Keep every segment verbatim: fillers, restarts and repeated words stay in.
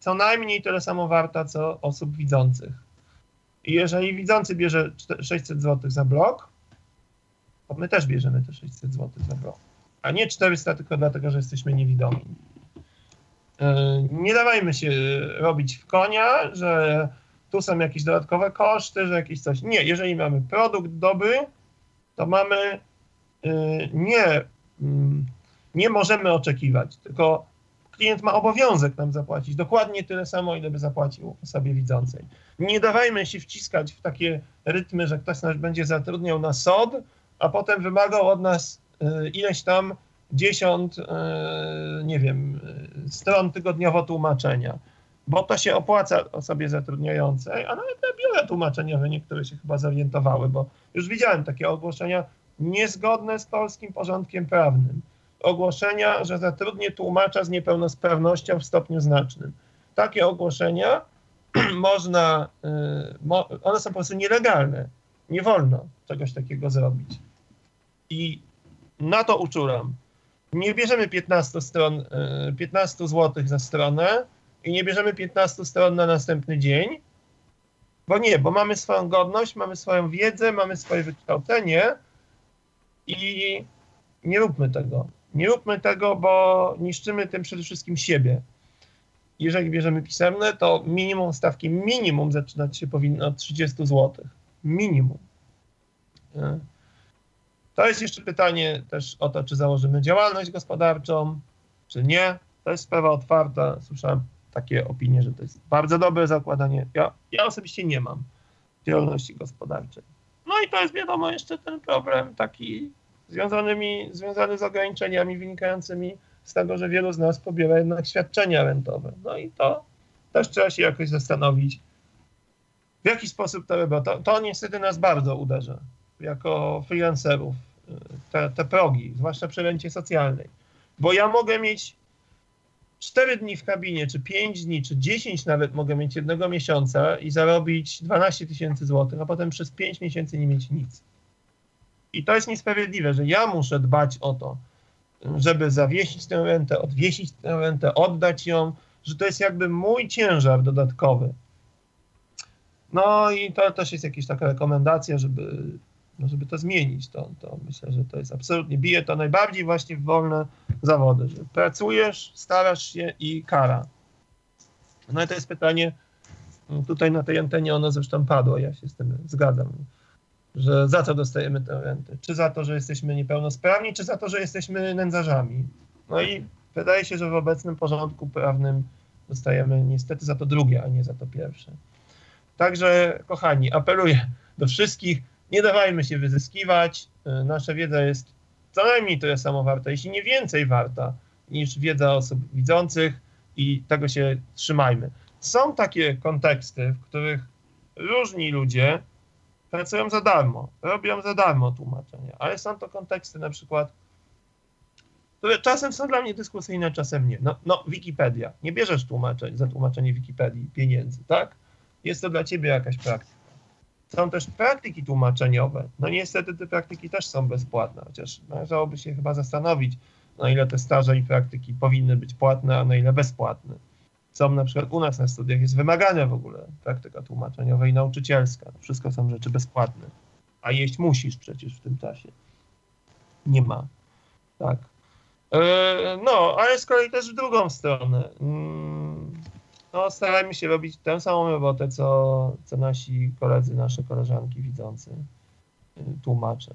co najmniej tyle samo warta, co osób widzących. I jeżeli widzący bierze sześćset złotych za blok, to my też bierzemy te sześćset złotych za blok, a nie czterysta tylko dlatego, że jesteśmy niewidomi. Nie dawajmy się robić w konia, że tu są jakieś dodatkowe koszty, że jakieś coś. Nie, jeżeli mamy produkt dobry, to mamy nie, nie możemy oczekiwać, tylko klient ma obowiązek nam zapłacić dokładnie tyle samo, ile by zapłacił osobie widzącej. Nie dawajmy się wciskać w takie rytmy, że ktoś nas będzie zatrudniał na S O D, a potem wymagał od nas ileś tam dziesiąt, nie wiem, stron tygodniowo tłumaczenia, bo to się opłaca osobie zatrudniającej, a nawet te biura tłumaczeniowe niektóre się chyba zorientowały, bo już widziałem takie ogłoszenia niezgodne z polskim porządkiem prawnym. Ogłoszenia, że zatrudnię tłumacza z niepełnosprawnością w stopniu znacznym. Takie ogłoszenia można, one są po prostu nielegalne. Nie wolno czegoś takiego zrobić. I na to uczulam. Nie bierzemy piętnastu stron, piętnastu złotych za stronę i nie bierzemy piętnastu stron na następny dzień, bo nie, bo mamy swoją godność, mamy swoją wiedzę, mamy swoje wykształcenie i nie róbmy tego. Nie róbmy tego, bo niszczymy tym przede wszystkim siebie. Jeżeli bierzemy pisemne, to minimum stawki, minimum zaczynać się powinno od trzydziestu złotych. Minimum. To jest jeszcze pytanie też o to, czy założymy działalność gospodarczą, czy nie. To jest sprawa otwarta. Słyszałem takie opinie, że to jest bardzo dobre zakładanie. Ja, ja osobiście nie mam działalności gospodarczej. No i to jest wiadomo jeszcze ten problem taki związanymi, związany z ograniczeniami wynikającymi z tego, że wielu z nas pobiera jednak świadczenia rentowe. No i to też trzeba się jakoś zastanowić, w jaki sposób to robią. To, to niestety nas bardzo uderza jako freelancerów, te, te progi, zwłaszcza przy rencie socjalnej. Bo ja mogę mieć cztery dni w kabinie, czy pięć dni, czy dziesięć nawet mogę mieć jednego miesiąca i zarobić dwanaście tysięcy złotych, a potem przez pięć miesięcy nie mieć nic. I to jest niesprawiedliwe, że ja muszę dbać o to, żeby zawiesić tę rentę, odwiesić tę rentę, oddać ją, że to jest jakby mój ciężar dodatkowy. No i to też jest jakaś taka rekomendacja, żeby, no żeby to zmienić. To, to myślę, że to jest absolutnie, bije to najbardziej właśnie w wolne zawody, że pracujesz, starasz się i kara. No i to jest pytanie, tutaj na tej antenie ono zresztą padło, ja się z tym zgadzam, że za co dostajemy tę rentę? Czy za to, że jesteśmy niepełnosprawni, czy za to, że jesteśmy nędzarzami? No i wydaje się, że w obecnym porządku prawnym dostajemy niestety za to drugie, a nie za to pierwsze. Także, kochani, apeluję do wszystkich, nie dawajmy się wyzyskiwać. Nasza wiedza jest co najmniej tyle samo warta, jeśli nie więcej warta niż wiedza osób widzących i tego się trzymajmy. Są takie konteksty, w których różni ludzie pracują za darmo, robią za darmo tłumaczenia, ale są to konteksty na przykład, które czasem są dla mnie dyskusyjne, czasem nie. No, no Wikipedia. Nie bierzesz tłumaczeń za tłumaczenie Wikipedii pieniędzy, tak? Jest to dla ciebie jakaś praktyka. Są też praktyki tłumaczeniowe. No niestety te praktyki też są bezpłatne, chociaż należałoby się chyba zastanowić, na ile te staże i praktyki powinny być płatne, a na ile bezpłatne. Są na przykład u nas na studiach, jest wymagana w ogóle praktyka tłumaczeniowa i nauczycielska. Wszystko są rzeczy bezpłatne. A jeść musisz przecież w tym czasie. Nie ma. Tak. No, ale z kolei też w drugą stronę. No, starajmy się robić tę samą robotę, co, co nasi koledzy, nasze koleżanki widzący, tłumacze.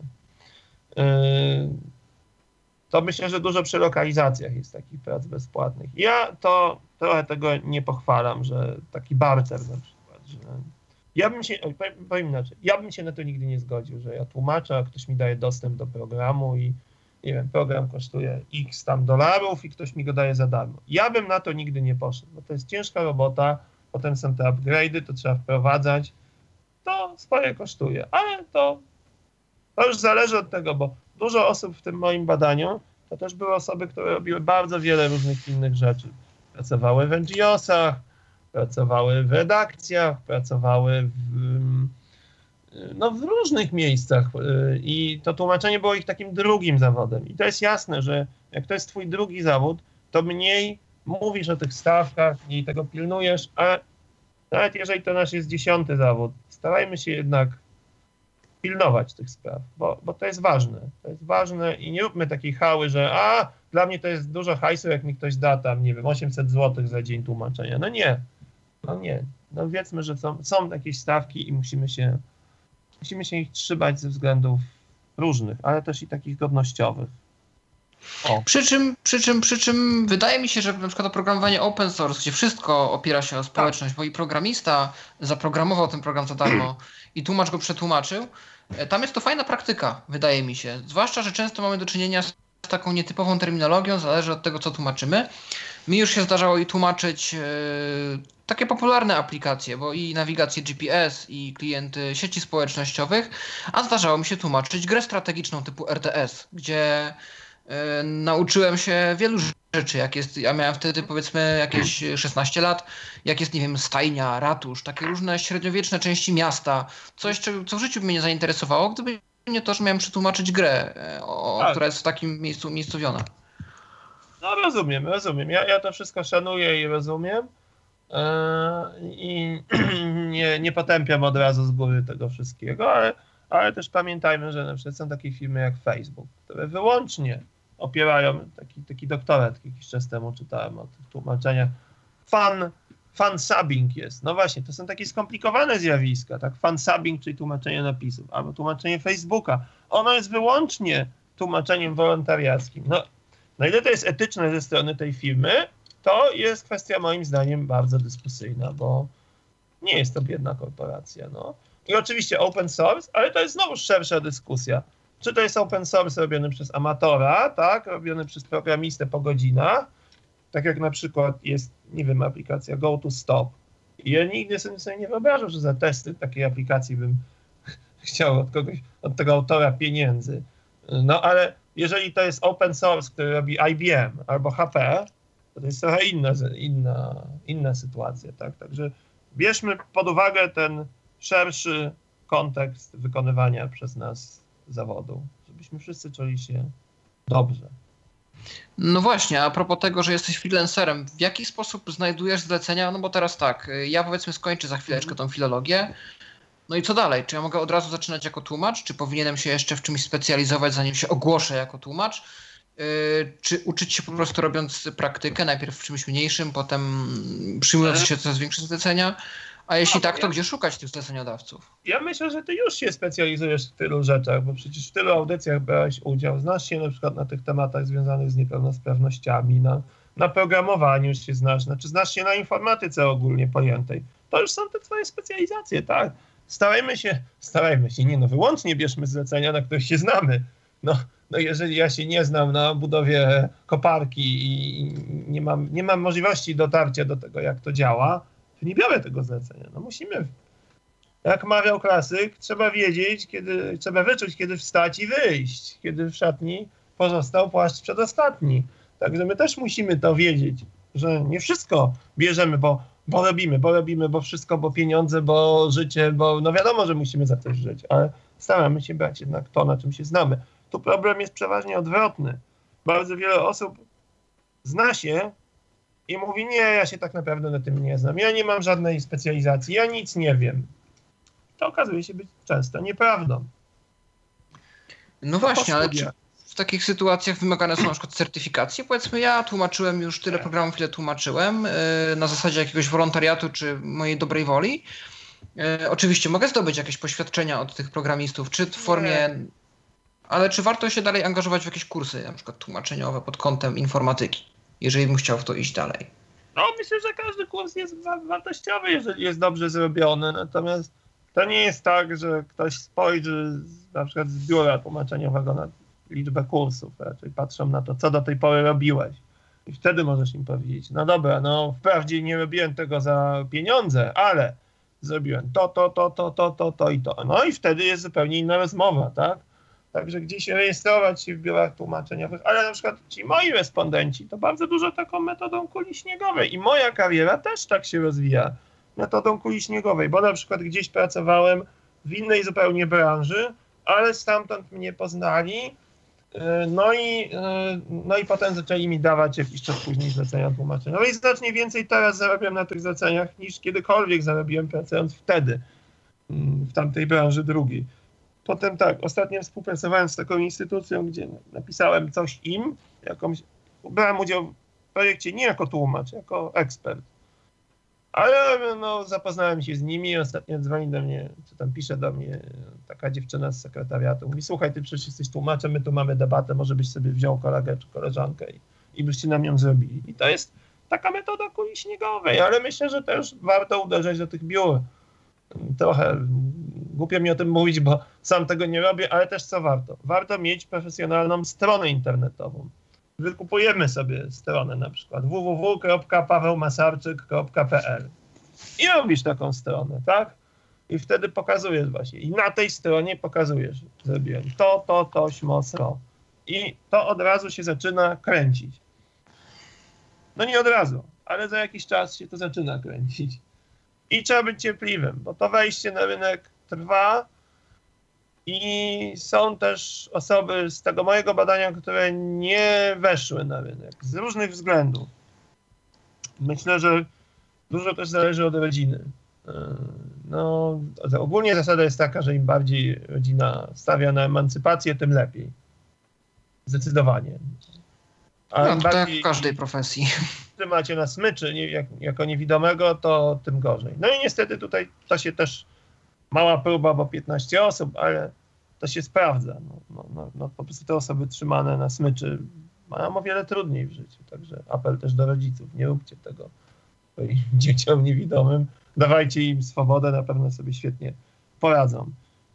To myślę, że dużo przy lokalizacjach jest takich prac bezpłatnych. Ja to trochę tego nie pochwalam, że taki barter na przykład, że ja bym się, powiem, powiem inaczej, ja bym się na to nigdy nie zgodził, że ja tłumaczę, a ktoś mi daje dostęp do programu i nie wiem, program kosztuje x tam dolarów i ktoś mi go daje za darmo. Ja bym na to nigdy nie poszedł, bo to jest ciężka robota, potem są te upgrade'y, to trzeba wprowadzać, to swoje kosztuje, ale to, to już zależy od tego, bo dużo osób w tym moim badaniu to też były osoby, które robiły bardzo wiele różnych innych rzeczy. Pracowały w en dżi osach, pracowały w redakcjach, pracowały w, no, w różnych miejscach i to tłumaczenie było ich takim drugim zawodem. I to jest jasne, że jak to jest twój drugi zawód, to mniej mówisz o tych stawkach i tego pilnujesz, a nawet jeżeli to nasz jest dziesiąty zawód, starajmy się jednak pilnować tych spraw, bo, bo to jest ważne. To jest ważne i nie róbmy takiej hały, że a, dla mnie to jest dużo hajsu, jak mi ktoś da tam, nie wiem, osiemset złotych za dzień tłumaczenia. No nie, no nie. No wiedzmy, że są, są jakieś stawki i musimy się, musimy się ich trzymać ze względów różnych, ale też i takich godnościowych. O. Przy czym, przy czym, przy czym wydaje mi się, że na przykład oprogramowanie open source, gdzie wszystko opiera się o społeczność, tak. Bo i programista zaprogramował ten program za darmo i tłumacz go przetłumaczył, tam jest to fajna praktyka, wydaje mi się. Zwłaszcza, że często mamy do czynienia z taką nietypową terminologią, zależy od tego, co tłumaczymy. Mi już się zdarzało i tłumaczyć yy, takie popularne aplikacje, bo i nawigację G P S, i klienty sieci społecznościowych, a zdarzało mi się tłumaczyć grę strategiczną typu R T S, gdzie Yy, nauczyłem się wielu rzeczy, jak jest, ja miałem wtedy powiedzmy jakieś szesnaście lat, jak jest, nie wiem, stajnia, ratusz, takie różne średniowieczne części miasta, coś, co w życiu by mnie nie zainteresowało, gdyby nie to, że miałem przetłumaczyć grę, o, tak. która jest w takim miejscu umiejscowiona. No rozumiem, rozumiem. Ja, ja to wszystko szanuję i rozumiem yy, i nie, nie potępiam od razu z góry tego wszystkiego, ale, ale też pamiętajmy, że na przykład są takie firmy jak Facebook, które wyłącznie opierają, taki, taki doktorat jakiś czas temu czytałem o tych tłumaczeniach. Fan, fan subbing jest. No właśnie, to są takie skomplikowane zjawiska, tak? Fan subbing, czyli tłumaczenie napisów, albo tłumaczenie Facebooka. Ono jest wyłącznie tłumaczeniem wolontariackim. No, na ile to jest etyczne ze strony tej firmy, to jest kwestia moim zdaniem bardzo dyskusyjna, bo nie jest to biedna korporacja, no. I oczywiście open source, ale to jest znowu szersza dyskusja. Czy to jest open source robiony przez amatora, tak, robiony przez programistę po godzinach, tak jak na przykład jest, nie wiem, aplikacja Go to Stop. I ja nigdy sobie nie wyobrażam, że za testy takiej aplikacji bym chciał od kogoś, od tego autora pieniędzy. No ale jeżeli to jest open source, który robi I B M albo H P, to, to jest trochę inna, inna, inna sytuacja, tak. Także bierzmy pod uwagę ten szerszy kontekst wykonywania przez nas zawodu, żebyśmy wszyscy czuli się dobrze. No właśnie, a propos tego, że jesteś freelancerem, w jaki sposób znajdujesz zlecenia? No bo teraz tak, ja powiedzmy skończę za chwileczkę tą filologię, no i co dalej? Czy ja mogę od razu zaczynać jako tłumacz? Czy powinienem się jeszcze w czymś specjalizować, zanim się ogłoszę jako tłumacz? Yy, czy uczyć się po prostu robiąc praktykę, najpierw w czymś mniejszym, potem przyjmując się coraz większe zlecenia? A jeśli tak, to gdzie szukać tych zleceniodawców? Ja myślę, że ty już się specjalizujesz w tylu rzeczach, bo przecież w tylu audycjach brałeś udział. Znasz się na przykład na tych tematach związanych z niepełnosprawnościami, na, na programowaniu już się znasz, znaczy znasz się na informatyce ogólnie pojętej. To już są te twoje specjalizacje, tak? Starajmy się, starajmy się, nie no, wyłącznie bierzmy zlecenia, na których się znamy. No, no jeżeli ja się nie znam na budowie koparki i nie mam, nie mam możliwości dotarcia do tego, jak to działa, to nie biorę tego zlecenia. No musimy, jak mawiał klasyk, trzeba wiedzieć, kiedy, trzeba wyczuć, kiedy wstać i wyjść, kiedy w szatni pozostał płaszcz przedostatni. Także my też musimy to wiedzieć, że nie wszystko bierzemy, bo, bo robimy, bo robimy, bo wszystko, bo pieniądze, bo życie, bo no wiadomo, że musimy za coś żyć, ale staramy się brać jednak to, na czym się znamy. Tu problem jest przeważnie odwrotny. Bardzo wiele osób zna się i mówi, nie, ja się tak naprawdę na tym nie znam, ja nie mam żadnej specjalizacji, ja nic nie wiem. To okazuje się być często nieprawdą. No właśnie, ale czy w takich sytuacjach wymagane są na przykład certyfikacje? Powiedzmy, ja tłumaczyłem już tyle programów, ile tłumaczyłem, yy, na zasadzie jakiegoś wolontariatu czy mojej dobrej woli. Yy, oczywiście mogę zdobyć jakieś poświadczenia od tych programistów, czy w formie... Nie. Ale czy warto się dalej angażować w jakieś kursy, na przykład tłumaczeniowe pod kątem informatyki, jeżeli bym chciał w to iść dalej? No myślę, że każdy kurs jest wartościowy, jeżeli jest dobrze zrobiony, natomiast to nie jest tak, że ktoś spojrzy na przykład z biura tłumaczeniowego na liczbę kursów, raczej patrzą na to, co do tej pory robiłeś. I wtedy możesz im powiedzieć, no dobra, no wprawdzie nie robiłem tego za pieniądze, ale zrobiłem to, to, to, to, to, to, to i to. No i wtedy jest zupełnie inna rozmowa, tak? Także gdzieś rejestrować się w biurach tłumaczeniowych, ale na przykład ci moi respondenci to bardzo dużo taką metodą kuli śniegowej i moja kariera też tak się rozwija metodą kuli śniegowej, bo na przykład gdzieś pracowałem w innej zupełnie branży, ale stamtąd mnie poznali No i, no i potem zaczęli mi dawać jakiś czas później zlecenia tłumaczenia. No i znacznie więcej teraz zarabiam na tych zleceniach niż kiedykolwiek zarobiłem pracując wtedy w tamtej branży drugiej. Potem tak, ostatnio współpracowałem z taką instytucją, gdzie napisałem coś im, jakąś, brałem udział w projekcie nie jako tłumacz, jako ekspert. Ale no, zapoznałem się z nimi, ostatnio dzwoni do mnie, czy tam pisze do mnie taka dziewczyna z sekretariatu. Mówi, słuchaj, ty przecież jesteś tłumaczem, my tu mamy debatę, może byś sobie wziął kolegę czy koleżankę i, i byście nam ją zrobili. I to jest taka metoda kuli śniegowej, ale myślę, że też warto uderzać do tych biur. Trochę głupio mi o tym mówić, bo sam tego nie robię, ale też co warto? Warto mieć profesjonalną stronę internetową. Wykupujemy sobie stronę na przykład w w w kropka paweł masarczyk kropka p l i robisz taką stronę, tak? I wtedy pokazujesz właśnie. I na tej stronie pokazujesz, zrobiłem to, to, to, śmocno. I to od razu się zaczyna kręcić. No nie od razu, ale za jakiś czas się to zaczyna kręcić. I trzeba być cierpliwym, bo to wejście na rynek trwa i są też osoby z tego mojego badania, które nie weszły na rynek z różnych względów. Myślę, że dużo też zależy od rodziny. No, ogólnie zasada jest taka, że im bardziej rodzina stawia na emancypację, tym lepiej. Zdecydowanie. A no, to bardziej, tak w każdej profesji. Gdy macie na smyczy nie, jak, jako niewidomego, to tym gorzej. No i niestety tutaj to się też mała próba, bo piętnaście osób, ale to się sprawdza. No, no, no, no, po prostu te osoby trzymane na smyczy mają o wiele trudniej w życiu. Także apel też do rodziców, nie róbcie tego swoim dzieciom niewidomym. Dawajcie im swobodę, na pewno sobie świetnie poradzą.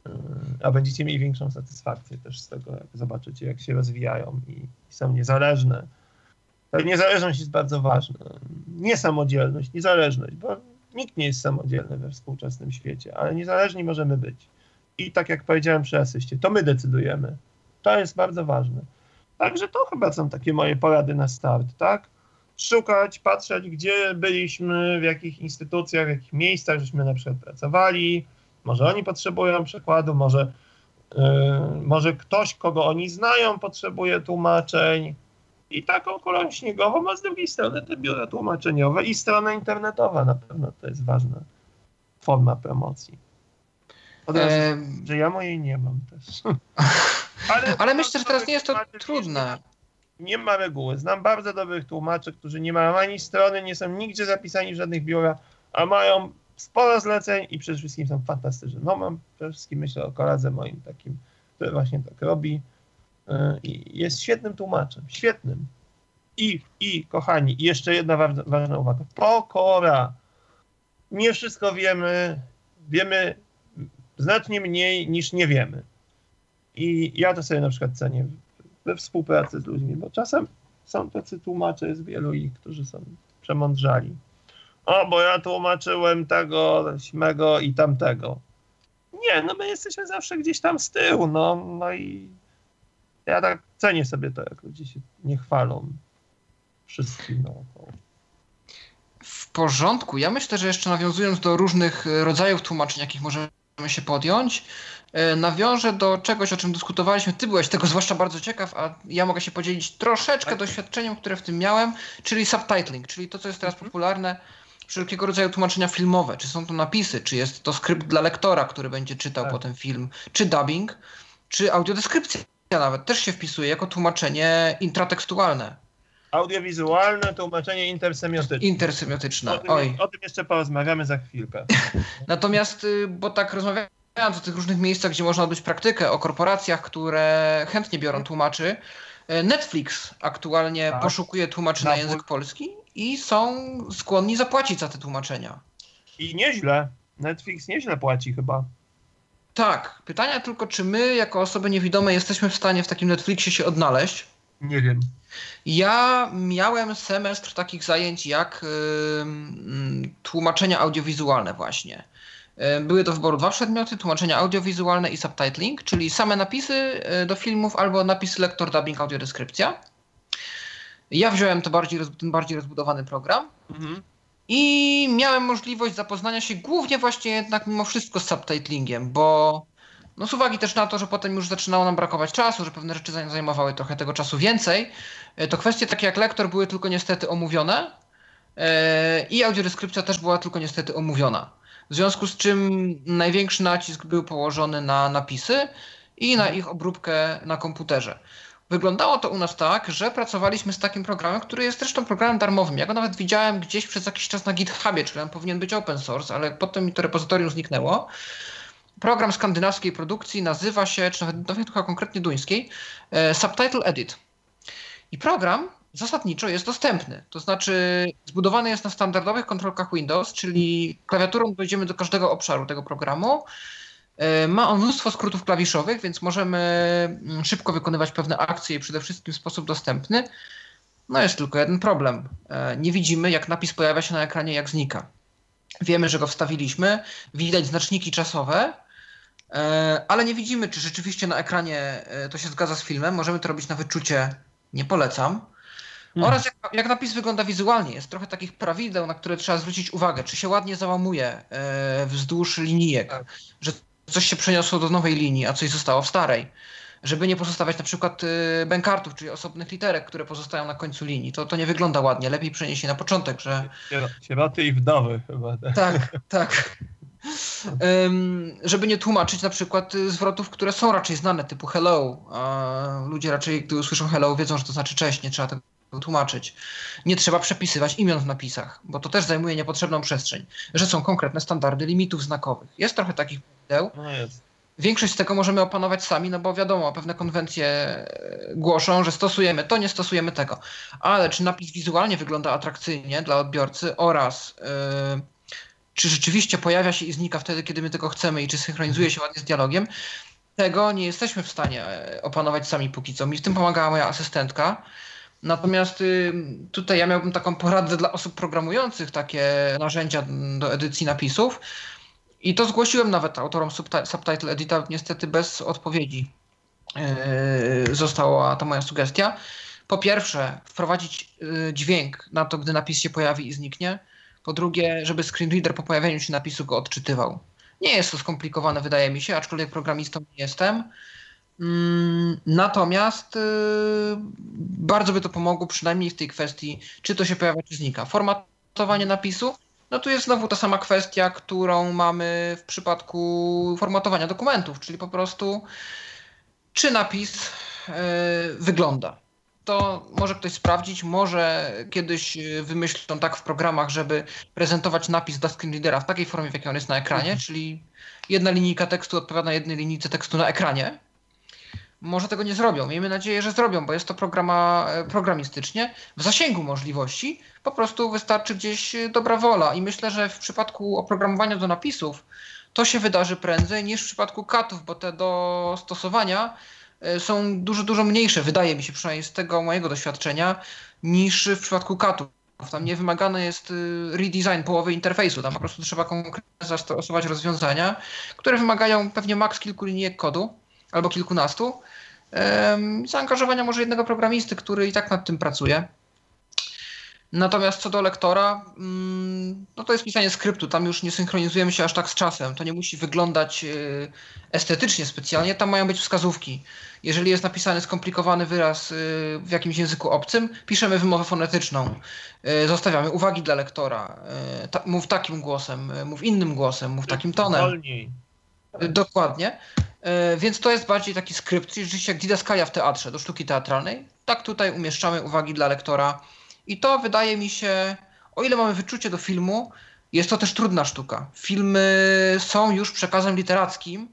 A będziecie mieli większą satysfakcję też z tego, jak zobaczycie, jak się rozwijają i, i są niezależne. Ta niezależność jest bardzo ważna. Nie samodzielność, niezależność, bo nikt nie jest samodzielny we współczesnym świecie, ale niezależni możemy być. I tak jak powiedziałem przy asyście, to my decydujemy. To jest bardzo ważne. Także to chyba są takie moje porady na start, tak? Szukać, patrzeć, gdzie byliśmy, w jakich instytucjach, w jakich miejscach, żeśmy na przykład pracowali. Może oni potrzebują przekładu, może, yy, może ktoś, kogo oni znają, potrzebuje tłumaczeń. I taką kulą śniegową, a z drugiej strony te biura tłumaczeniowe i strona internetowa. Na pewno to jest ważna forma promocji. Od razu, ehm... że ja mojej nie mam też. Ale, Ale myślę, że teraz nie jest to trudne. Nie ma reguły. Znam bardzo dobrych tłumaczy, którzy nie mają ani strony, nie są nigdzie zapisani w żadnych biurach, a mają sporo zleceń i przede wszystkim są fantastyczni. No mam przede wszystkim myślę o koledze moim takim, który właśnie tak robi i jest świetnym tłumaczem. Świetnym. I, i kochani, i jeszcze jedna ważna, ważna uwaga. Pokora. Nie wszystko wiemy. Wiemy znacznie mniej niż nie wiemy. I ja to sobie na przykład cenię we współpracy z ludźmi, bo czasem są tacy tłumacze, jest wielu ich, którzy są przemądrzali. O, bo ja tłumaczyłem tego, śmego i tamtego. Nie, no my jesteśmy zawsze gdzieś tam z tyłu, no, no i ja tak cenię sobie to, jak ludzie się nie chwalą wszystkim naokoło. W porządku. Ja myślę, że jeszcze nawiązując do różnych rodzajów tłumaczeń, jakich możemy się podjąć, nawiążę do czegoś, o czym dyskutowaliśmy. Ty byłeś tego zwłaszcza bardzo ciekaw, a ja mogę się podzielić troszeczkę doświadczeniem, które w tym miałem, czyli subtitling, czyli to, co jest teraz popularne, wszelkiego rodzaju tłumaczenia filmowe. Czy są to napisy, czy jest to skrypt dla lektora, który będzie czytał tak. potem film, czy dubbing, czy audiodeskrypcja nawet też się wpisuje jako tłumaczenie intratekstualne. Audiowizualne tłumaczenie intersemiotyczne. Intersemiotyczne, o tym, oj. O tym jeszcze porozmawiamy za chwilkę. Natomiast, bo tak rozmawiając o tych różnych miejscach, gdzie można odbyć praktykę, o korporacjach, które chętnie biorą tłumaczy, Netflix aktualnie tak. poszukuje tłumaczy na, na język polski i są skłonni zapłacić za te tłumaczenia. I nieźle. Netflix nieźle płaci chyba. Tak. Pytania tylko, czy my jako osoby niewidome jesteśmy w stanie w takim Netflixie się odnaleźć? Nie wiem. Ja miałem semestr takich zajęć jak y, tłumaczenia audiowizualne właśnie. Y, były do wyboru dwa przedmioty, tłumaczenia audiowizualne i subtitling, czyli same napisy y, do filmów albo napisy lektor, dubbing, audiodeskrypcja. Ja wziąłem to bardziej, ten bardziej rozbudowany program mhm. i miałem możliwość zapoznania się głównie właśnie jednak mimo wszystko z subtitlingiem, bo No z uwagi też na to, że potem już zaczynało nam brakować czasu, że pewne rzeczy zajmowały trochę tego czasu więcej, to kwestie takie jak lektor były tylko niestety omówione i audiodeskrypcja też była tylko niestety omówiona. W związku z czym największy nacisk był położony na napisy i na ich obróbkę na komputerze. Wyglądało to u nas tak, że pracowaliśmy z takim programem, który jest zresztą programem darmowym. Ja go nawet widziałem gdzieś przez jakiś czas na GitHubie, czyli on powinien być open source, ale potem mi to repozytorium zniknęło. Program skandynawskiej produkcji nazywa się, czy nawet, nawet chyba konkretnie duńskiej, e, Subtitle Edit. I program zasadniczo jest dostępny. To znaczy zbudowany jest na standardowych kontrolkach Windows, czyli klawiaturą dojdziemy do każdego obszaru tego programu. Ma on mnóstwo skrótów klawiszowych, więc możemy szybko wykonywać pewne akcje i przede wszystkim w sposób dostępny. No jest tylko jeden problem. Nie widzimy, jak napis pojawia się na ekranie, jak znika. Wiemy, że go wstawiliśmy, widać znaczniki czasowe, ale nie widzimy, czy rzeczywiście na ekranie to się zgadza z filmem. Możemy to robić na wyczucie, nie polecam. Hmm. Oraz jak, jak napis wygląda wizualnie. Jest trochę takich prawideł, na które trzeba zwrócić uwagę. Czy się ładnie załamuje wzdłuż linijek, tak, że coś się przeniosło do nowej linii, a coś zostało w starej. Żeby nie pozostawiać na przykład bękartów, czyli osobnych literek, które pozostają na końcu linii. To, to nie wygląda ładnie. Lepiej przenieść je na początek, że... Sieroty i wdowy chyba. Tak, tak. tak. Um, żeby nie tłumaczyć na przykład zwrotów, które są raczej znane, typu hello. A ludzie raczej, gdy usłyszą hello, wiedzą, że to znaczy cześć, nie trzeba tego tłumaczyć. Nie trzeba przepisywać imion w napisach, bo to też zajmuje niepotrzebną przestrzeń. Że są konkretne standardy limitów znakowych. Jest trochę takich pudeł. No jest. Większość z tego możemy opanować sami, no bo wiadomo, pewne konwencje głoszą, że stosujemy to, nie stosujemy tego. Ale czy napis wizualnie wygląda atrakcyjnie dla odbiorcy oraz yy, czy rzeczywiście pojawia się i znika wtedy, kiedy my tego chcemy i czy synchronizuje się ładnie z dialogiem, tego nie jesteśmy w stanie opanować sami póki co. Mi w tym pomagała moja asystentka. Natomiast y, tutaj ja miałbym taką poradę dla osób programujących takie narzędzia do edycji napisów. I to zgłosiłem nawet autorom Subtitle Edita, niestety bez odpowiedzi yy, została ta moja sugestia. Po pierwsze, wprowadzić yy, dźwięk na to, gdy napis się pojawi i zniknie. Po drugie, żeby screenreader po pojawieniu się napisu go odczytywał. Nie jest to skomplikowane, wydaje mi się, aczkolwiek programistą nie jestem. Yy, natomiast yy, bardzo by to pomogło, przynajmniej w tej kwestii, czy to się pojawia, czy znika. Formatowanie napisu. No tu jest znowu ta sama kwestia, którą mamy w przypadku formatowania dokumentów, czyli po prostu czy napis yy, wygląda. To może ktoś sprawdzić, może kiedyś wymyślą tak w programach, żeby prezentować napis dla screenreadera w takiej formie, w jakiej on jest na ekranie, mhm. czyli jedna linijka tekstu odpowiada jednej linijce tekstu na ekranie. Może tego nie zrobią. Miejmy nadzieję, że zrobią, bo jest to programa, programistycznie w zasięgu możliwości. Po prostu wystarczy gdzieś dobra wola i myślę, że w przypadku oprogramowania do napisów to się wydarzy prędzej niż w przypadku katów, bo te do stosowania są dużo, dużo mniejsze, wydaje mi się, przynajmniej z tego mojego doświadczenia, niż w przypadku katów. Tam nie wymagany jest redesign połowy interfejsu, tam po prostu trzeba konkretnie zastosować rozwiązania, które wymagają pewnie maks kilku linijek kodu albo kilkunastu. Zaangażowania może jednego programisty, który i tak nad tym pracuje. Natomiast co do lektora, no to jest pisanie skryptu, tam już nie synchronizujemy się aż tak z czasem, to nie musi wyglądać estetycznie specjalnie, tam mają być wskazówki. Jeżeli jest napisany skomplikowany wyraz w jakimś języku obcym, piszemy wymowę fonetyczną, zostawiamy uwagi dla lektora, mów takim głosem, mów innym głosem, mów takim tonem. Wolniej. Dokładnie. Więc to jest bardziej taki skrypt, czyli rzeczywiście jak didaskalia w teatrze, do sztuki teatralnej. Tak tutaj umieszczamy uwagi dla lektora. I to wydaje mi się, o ile mamy wyczucie do filmu, jest to też trudna sztuka. Filmy są już przekazem literackim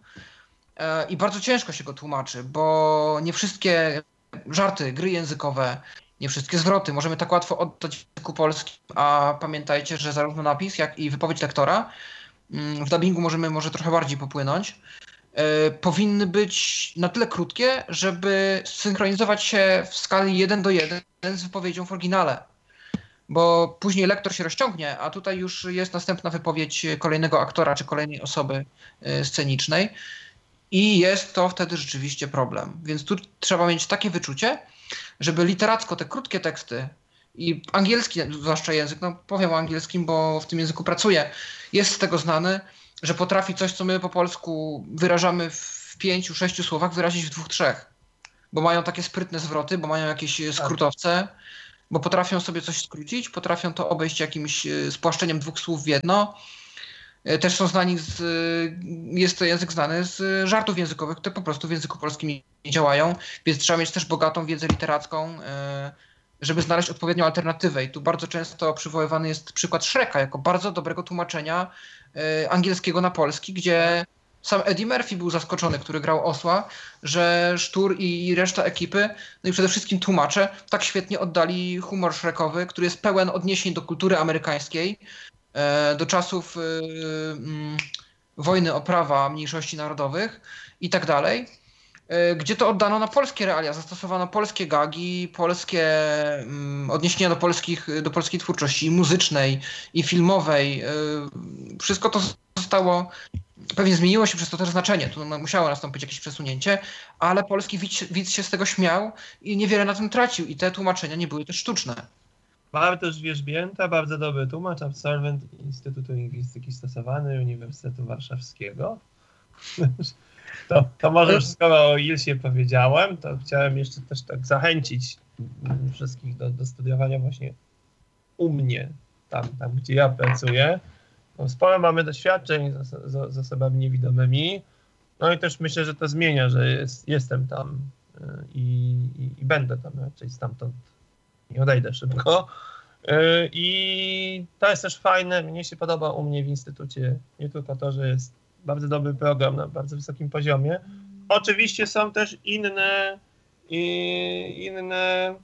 i bardzo ciężko się go tłumaczy, bo nie wszystkie żarty, gry językowe, nie wszystkie zwroty możemy tak łatwo oddać w języku polskim, a pamiętajcie, że zarówno napis, jak i wypowiedź lektora w dubbingu możemy może trochę bardziej popłynąć. Powinny być na tyle krótkie, żeby synchronizować się w skali jeden do jeden z wypowiedzią w oryginale. Bo później lektor się rozciągnie, a tutaj już jest następna wypowiedź kolejnego aktora czy kolejnej osoby scenicznej i jest to wtedy rzeczywiście problem. Więc tu trzeba mieć takie wyczucie, żeby literacko te krótkie teksty i angielski, zwłaszcza język, no powiem o angielskim, bo w tym języku pracuję, jest z tego znany, że potrafi coś, co my po polsku wyrażamy w pięciu, sześciu słowach wyrazić w dwóch, trzech. Bo mają takie sprytne zwroty, bo mają jakieś skrótowce, bo potrafią sobie coś skrócić, potrafią to obejść jakimś spłaszczeniem dwóch słów w jedno. Też są znani, z, jest to język znany z żartów językowych, które po prostu w języku polskim nie działają, więc trzeba mieć też bogatą wiedzę literacką, żeby znaleźć odpowiednią alternatywę. I tu bardzo często przywoływany jest przykład Shreka jako bardzo dobrego tłumaczenia angielskiego na polski, gdzie sam Eddie Murphy był zaskoczony, który grał osła, że Sztur i reszta ekipy, no i przede wszystkim tłumacze, tak świetnie oddali humor Shrekowy, który jest pełen odniesień do kultury amerykańskiej, do czasów wojny o prawa mniejszości narodowych i tak dalej, gdzie to oddano na polskie realia, zastosowano polskie gagi, polskie odniesienia do, polskich, do polskiej twórczości muzycznej i filmowej. Wszystko to zostało, pewnie zmieniło się przez to też znaczenie, tu musiało nastąpić jakieś przesunięcie, ale polski widz, widz się z tego śmiał i niewiele na tym tracił i te tłumaczenia nie były też sztuczne. Bartosz Wierzbięta, bardzo dobry tłumacz, absolwent Instytutu Lingwistyki Stosowanej Uniwersytetu Warszawskiego. To, to może już skoro o Ilsie powiedziałem, to chciałem jeszcze też tak zachęcić wszystkich do, do studiowania właśnie u mnie, tam, tam gdzie ja pracuję. No, sporo mamy doświadczeń z, z, z osobami niewidomymi, no i też myślę, że to zmienia, że jest, jestem tam i, i, i będę tam raczej stamtąd, nie odejdę szybko. I to jest też fajne, mnie się podoba u mnie w instytucie, nie tylko to, że jest bardzo dobry program na bardzo wysokim poziomie. Oczywiście są też inne, inne,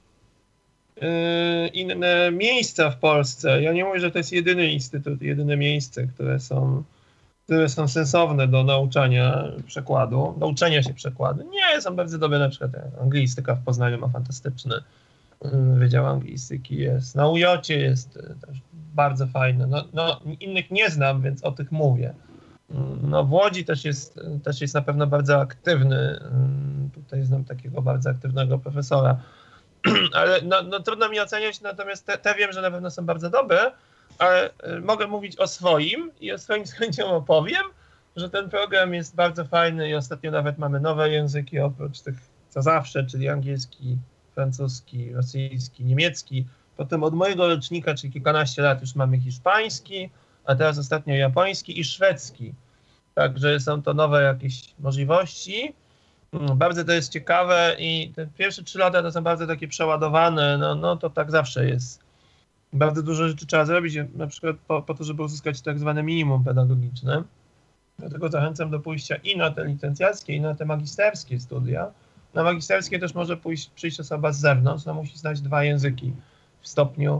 inne miejsca w Polsce. Ja nie mówię, że to jest jedyny instytut, jedyne miejsce, które są, które są sensowne do nauczania przekładu, do uczenia się przekładu. Nie, są bardzo dobre, na przykład anglistyka w Poznaniu ma fantastyczny Wydział Anglistyki, jest na U J cie jest też bardzo fajne. No, no, innych nie znam, więc o tych mówię. No w Łodzi też jest, też jest na pewno bardzo aktywny. Tutaj znam takiego bardzo aktywnego profesora. Ale no, no, trudno mi oceniać, natomiast te, te wiem, że na pewno są bardzo dobre, ale mogę mówić o swoim i o swoim z chęcią opowiem, że ten program jest bardzo fajny i ostatnio nawet mamy nowe języki oprócz tych co zawsze, czyli angielski, francuski, rosyjski, niemiecki. Potem od mojego rocznika, czyli kilkanaście lat, już mamy hiszpański, a teraz ostatnio japoński i szwedzki. Także są to nowe jakieś możliwości. Bardzo to jest ciekawe i te pierwsze trzy lata to są bardzo takie przeładowane, no, no to tak zawsze jest. Bardzo dużo rzeczy trzeba zrobić, na przykład po, po to, żeby uzyskać tak zwane minimum pedagogiczne. Dlatego zachęcam do pójścia i na te licencjackie, i na te magisterskie studia. Na magisterskie też może pójść, przyjść osoba z zewnątrz, no musi znać dwa języki w stopniu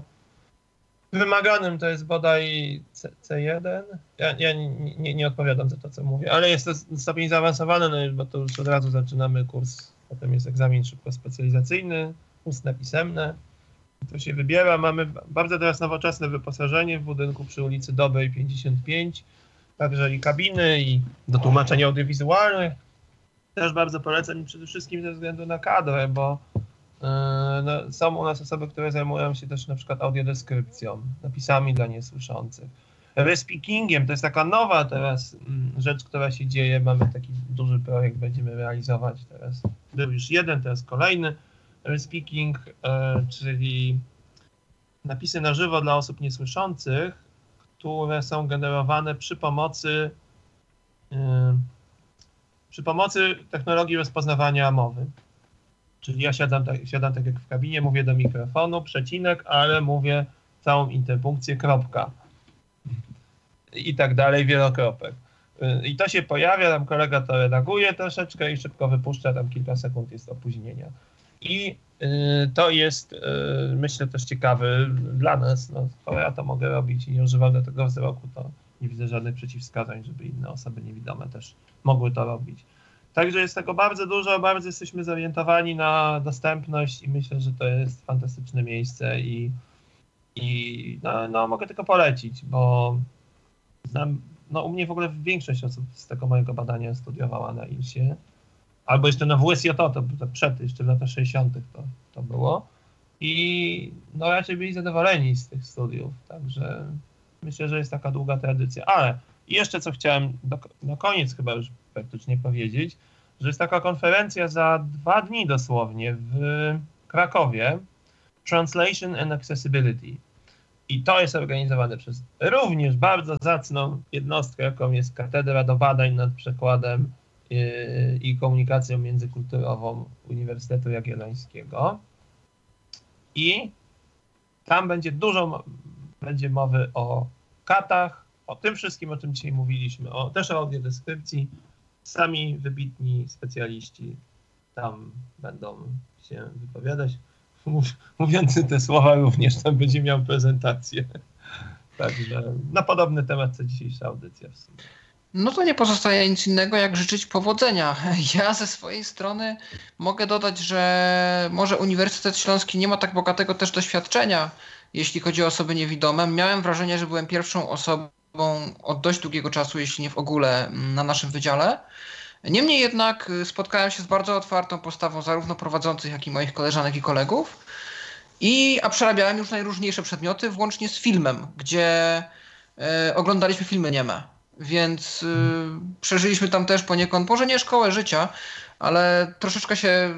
wymaganym, to jest bodaj C jeden. Ja, ja nie, nie, nie odpowiadam za to, co mówię, ale jest to stopień zaawansowany, no, bo to już od razu zaczynamy kurs, potem jest egzamin szybko specjalizacyjny, ustne, pisemne. To się wybiera. Mamy bardzo teraz nowoczesne wyposażenie w budynku przy ulicy Dobrej pięćdziesiąt pięć, także i kabiny, i do tłumaczeń audiowizualnych. Też bardzo polecam i przede wszystkim ze względu na kadrę, bo yy, no, są u nas osoby, które zajmują się też na przykład audiodeskrypcją, napisami dla niesłyszących. Respeakingiem, to jest taka nowa teraz rzecz, która się dzieje. Mamy taki duży projekt, będziemy realizować teraz. Był już jeden, teraz kolejny. Respeaking, yy, czyli napisy na żywo dla osób niesłyszących, które są generowane przy pomocy yy, przy pomocy technologii rozpoznawania mowy. Czyli ja siadam tak, siadam tak jak w kabinie, mówię do mikrofonu, przecinek, ale mówię całą interpunkcję, kropka. I tak dalej, wielokropek. I to się pojawia, tam kolega to redaguje troszeczkę i szybko wypuszcza, tam kilka sekund jest opóźnienia. I y, to jest, y, myślę, też ciekawy dla nas. No, skoro ja to mogę robić i nie używam do tego wzroku, to nie widzę żadnych przeciwwskazań, żeby inne osoby niewidome też mogły to robić. Także jest tego bardzo dużo, bardzo jesteśmy zorientowani na dostępność i myślę, że to jest fantastyczne miejsce i, i no, no, mogę tylko polecić, bo znam, no, u mnie w ogóle większość osób z tego mojego badania studiowała na Ilsie, albo jeszcze na W S J, to, to, to przed, jeszcze w latach sześćdziesiątych to, to było i no, raczej byli zadowoleni z tych studiów, także myślę, że jest taka długa tradycja, ale jeszcze co chciałem do, na koniec chyba już praktycznie powiedzieć, że jest taka konferencja za dwa dni dosłownie w Krakowie, Translation and Accessibility. I to jest organizowane przez również bardzo zacną jednostkę, jaką jest Katedra do Badań nad Przekładem i Komunikacją Międzykulturową Uniwersytetu Jagiellońskiego. I tam będzie dużo będzie mowy o katach, o tym wszystkim, o czym dzisiaj mówiliśmy, o, też o audiodeskrypcji. Sami wybitni specjaliści tam będą się wypowiadać. Mówiący te słowa również tam będzie miał prezentację. Także na podobny temat co dzisiejsza audycja w sumie. No to nie pozostaje nic innego, jak życzyć powodzenia. Ja ze swojej strony mogę dodać, że może Uniwersytet Śląski nie ma tak bogatego też doświadczenia, jeśli chodzi o osoby niewidome. Miałem wrażenie, że byłem pierwszą osobą od dość długiego czasu, jeśli nie w ogóle, na naszym wydziale. Niemniej jednak spotkałem się z bardzo otwartą postawą zarówno prowadzących, jak i moich koleżanek i kolegów. I, a przerabiałem już najróżniejsze przedmioty, włącznie z filmem, gdzie e, oglądaliśmy filmy nieme. Więc y, przeżyliśmy tam też poniekąd, może nie szkołę życia, ale troszeczkę się y,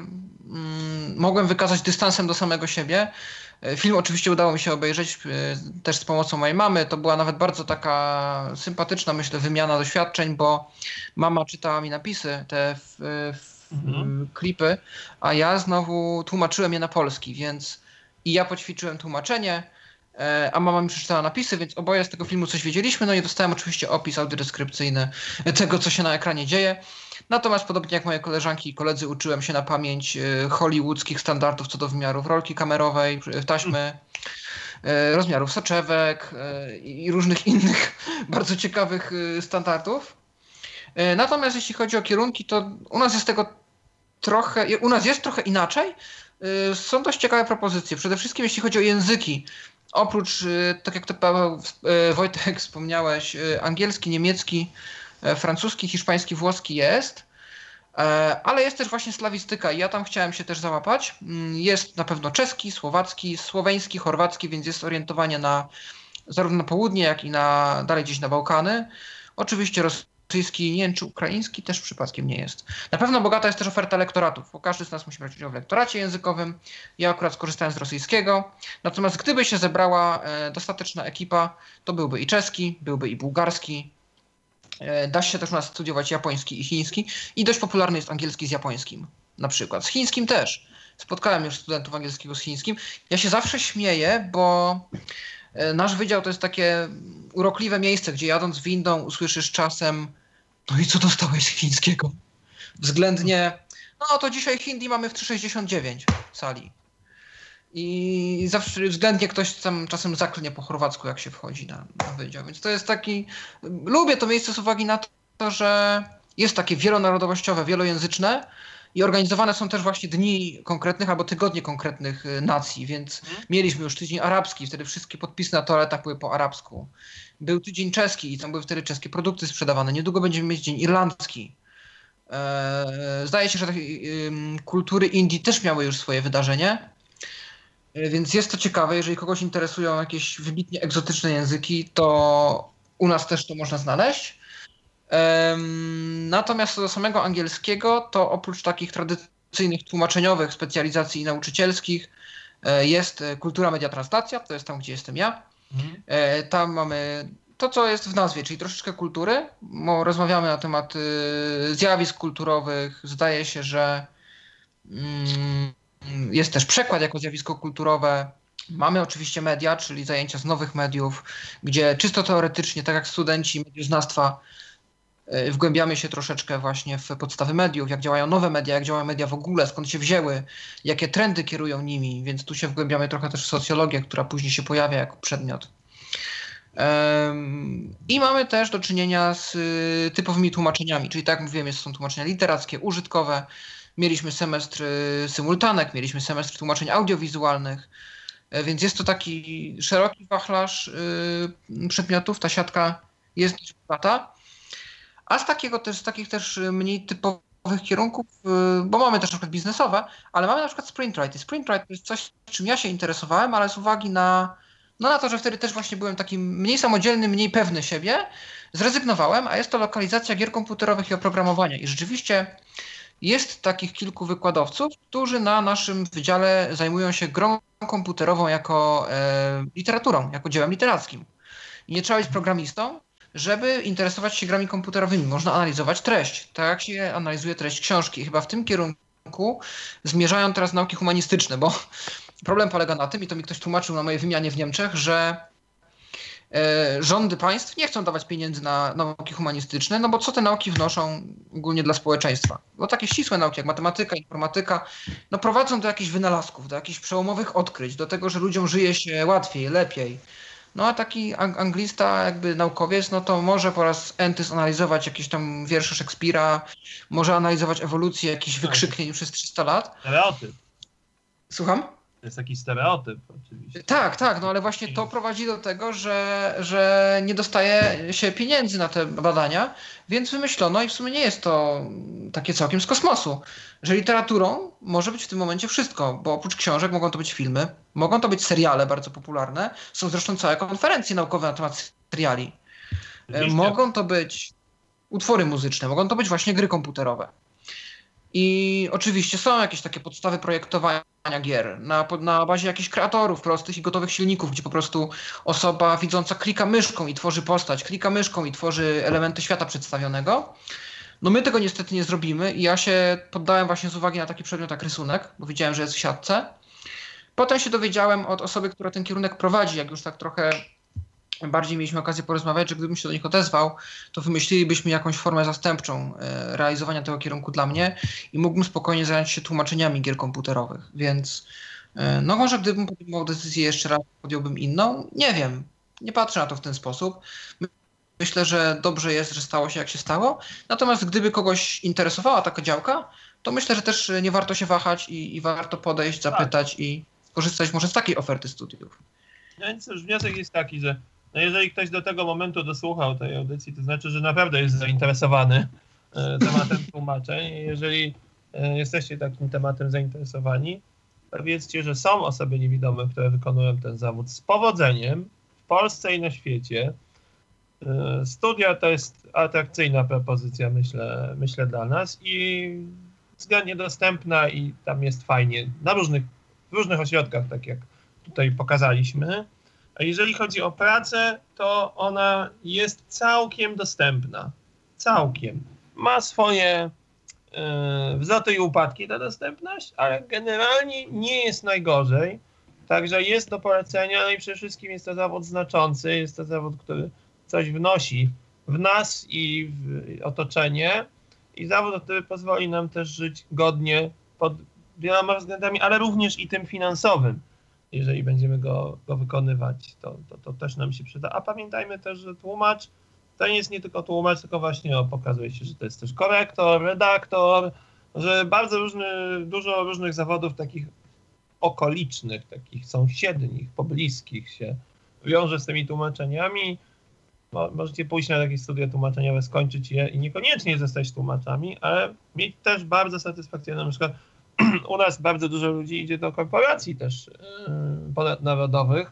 mogłem wykazać dystansem do samego siebie. Film oczywiście udało mi się obejrzeć y, też z pomocą mojej mamy. To była nawet bardzo taka sympatyczna, myślę, wymiana doświadczeń, bo mama czytała mi napisy, te w, w, mhm. klipy, a ja znowu tłumaczyłem je na polski, więc i ja poćwiczyłem tłumaczenie, a mama mi przeczytała napisy, więc oboje z tego filmu coś wiedzieliśmy. No i dostałem oczywiście opis audiodeskrypcyjny tego, co się na ekranie dzieje. Natomiast podobnie jak moje koleżanki i koledzy uczyłem się na pamięć hollywoodzkich standardów co do wymiarów rolki kamerowej, taśmy, rozmiarów soczewek i różnych innych bardzo ciekawych standardów. Natomiast jeśli chodzi o kierunki, to u nas jest tego trochę, u nas jest trochę inaczej. Są dość ciekawe propozycje. Przede wszystkim jeśli chodzi o języki. Oprócz, tak jak to Paweł, Wojtek wspomniałeś, angielski, niemiecki, francuski, hiszpański, włoski jest, ale jest też właśnie slawistyka i ja tam chciałem się też załapać. Jest na pewno czeski, słowacki, słoweński, chorwacki, więc jest orientowanie na zarówno na południe, jak i na dalej gdzieś na Bałkany. Oczywiście rosyjski, nie wiem czy ukraiński też przypadkiem nie jest. Na pewno bogata jest też oferta lektoratów, bo każdy z nas musi brać udział w lektoracie językowym. Ja akurat skorzystałem z rosyjskiego. Natomiast gdyby się zebrała e, dostateczna ekipa, to byłby i czeski, byłby i bułgarski. E, da się też u nas studiować japoński i chiński. I dość popularny jest angielski z japońskim na przykład. Z chińskim też. Spotkałem już studentów angielskiego z chińskim. Ja się zawsze śmieję, bo nasz wydział to jest takie urokliwe miejsce, gdzie jadąc windą usłyszysz czasem: no i co dostałeś z chińskiego? Względnie, no to dzisiaj hindi mamy w trzysta sześćdziesiąt dziewięć w sali. I zawsze względnie ktoś tam czasem zaklnie po chorwacku, jak się wchodzi na, na wydział. Więc to jest taki, lubię to miejsce z uwagi na to, że jest takie wielonarodowościowe, wielojęzyczne. I organizowane są też właśnie dni konkretnych albo tygodnie konkretnych nacji, więc hmm. mieliśmy już tydzień arabski, wtedy wszystkie podpisy na toaletach były po arabsku. Był tydzień czeski i tam były wtedy czeskie produkty sprzedawane. Niedługo będziemy mieć dzień irlandzki. Eee, zdaje się, że takie y, kultury Indii też miały już swoje wydarzenie, e, więc jest to ciekawe. Jeżeli kogoś interesują jakieś wybitnie egzotyczne języki, to u nas też to można znaleźć. Natomiast co do samego angielskiego, to oprócz takich tradycyjnych tłumaczeniowych specjalizacji nauczycielskich jest kultura, media, translacja, to jest tam, gdzie jestem ja. Mhm. Tam mamy to, co jest w nazwie, czyli troszeczkę kultury. Rozmawiamy na temat zjawisk kulturowych. Zdaje się, że jest też przekład jako zjawisko kulturowe. Mamy oczywiście media, czyli zajęcia z nowych mediów, gdzie czysto teoretycznie, tak jak studenci medioznawstwa, wgłębiamy się troszeczkę właśnie w podstawy mediów, jak działają nowe media, jak działają media w ogóle, skąd się wzięły, jakie trendy kierują nimi, więc tu się wgłębiamy trochę też w socjologię, która później się pojawia jako przedmiot. I mamy też do czynienia z typowymi tłumaczeniami, czyli tak jak mówiłem, są tłumaczenia literackie, użytkowe, mieliśmy semestr symultanek, mieliśmy semestr tłumaczeń audiowizualnych, więc jest to taki szeroki wachlarz przedmiotów, ta siatka jest dość bogata. A z takiego też, z takich też mniej typowych kierunków, bo mamy też na przykład biznesowe, ale mamy na przykład Sprintwrite. I Sprintwrite to jest coś, czym ja się interesowałem, ale z uwagi na, no na to, że wtedy też właśnie byłem taki mniej samodzielny, mniej pewny siebie, zrezygnowałem, a jest to lokalizacja gier komputerowych i oprogramowania. I rzeczywiście jest takich kilku wykładowców, którzy na naszym wydziale zajmują się grą komputerową jako e, literaturą, jako dziełem literackim. I nie trzeba być programistą, żeby interesować się grami komputerowymi. Można analizować treść, tak jak się analizuje treść książki. I chyba w tym kierunku zmierzają teraz nauki humanistyczne, bo problem polega na tym, i to mi ktoś tłumaczył na mojej wymianie w Niemczech, że e, rządy państw nie chcą dawać pieniędzy na nauki humanistyczne, no bo co te nauki wnoszą ogólnie dla społeczeństwa? Bo takie ścisłe nauki jak matematyka, informatyka, no prowadzą do jakichś wynalazków, do jakichś przełomowych odkryć, do tego, że ludziom żyje się łatwiej, lepiej. No a taki anglista, jakby naukowiec, no to może po raz enty zanalizować jakieś tam wiersze Szekspira, może analizować ewolucję jakichś wykrzyknień przez trzysta lat. Stereotyp. Słucham? To jest taki stereotyp oczywiście. Tak, tak, no ale właśnie to prowadzi do tego, że, że nie dostaje się pieniędzy na te badania, więc wymyślono, i w sumie nie jest to takie całkiem z kosmosu, że literaturą może być w tym momencie wszystko, bo oprócz książek mogą to być filmy, mogą to być seriale bardzo popularne, są zresztą całe konferencje naukowe na temat seriali. Oczywiście. Mogą to być utwory muzyczne, mogą to być właśnie gry komputerowe. I oczywiście są jakieś takie podstawy projektowania gier na, na bazie jakichś kreatorów prostych i gotowych silników, gdzie po prostu osoba widząca klika myszką i tworzy postać, klika myszką i tworzy elementy świata przedstawionego. No my tego niestety nie zrobimy i ja się poddałem właśnie z uwagi na taki przedmiot jak rysunek, bo widziałem, że jest w siatce. Potem się dowiedziałem od osoby, która ten kierunek prowadzi, jak już tak trochę bardziej mieliśmy okazję porozmawiać, że gdybym się do nich odezwał, to wymyślilibyśmy jakąś formę zastępczą e, realizowania tego kierunku dla mnie i mógłbym spokojnie zająć się tłumaczeniami gier komputerowych, więc e, no może gdybym podjął decyzję jeszcze raz, podjąłbym inną, nie wiem, nie patrzę na to w ten sposób. Myślę, że dobrze jest, że stało się jak się stało, natomiast gdyby kogoś interesowała taka działka, to myślę, że też nie warto się wahać i, i warto podejść, zapytać tak. I skorzystać może z takiej oferty studiów. No więc już wniosek jest taki, że no jeżeli ktoś do tego momentu dosłuchał tej audycji, to znaczy, że naprawdę jest zainteresowany e, tematem tłumaczeń. Jeżeli e, jesteście takim tematem zainteresowani, to wiedzcie, że są osoby niewidome, które wykonują ten zawód z powodzeniem w Polsce i na świecie. E, studia to jest atrakcyjna propozycja, myślę, myślę dla nas i względnie dostępna i tam jest fajnie na różnych, w różnych ośrodkach, tak jak tutaj pokazaliśmy. A jeżeli chodzi o pracę, to ona jest całkiem dostępna. Całkiem. Ma swoje yy, wzloty i upadki ta dostępność, ale generalnie nie jest najgorzej. Także jest do polecenia, no i przede wszystkim jest to zawód znaczący, jest to zawód, który coś wnosi w nas i w otoczenie i zawód, który pozwoli nam też żyć godnie pod wieloma względami, ale również i tym finansowym. Jeżeli będziemy go, go wykonywać, to, to, to też nam się przyda. A pamiętajmy też, że tłumacz to nie jest nie tylko tłumacz, tylko właśnie o, pokazuje się, że to jest też korektor, redaktor, że bardzo różny, dużo różnych zawodów takich okolicznych, takich sąsiednich, pobliskich się wiąże z tymi tłumaczeniami. Mo, możecie pójść na takie studia tłumaczeniowe, skończyć je i niekoniecznie zostać tłumaczami, ale mieć też bardzo satysfakcjonujące. Na przykład u nas bardzo dużo ludzi idzie do korporacji też yy, ponadnarodowych,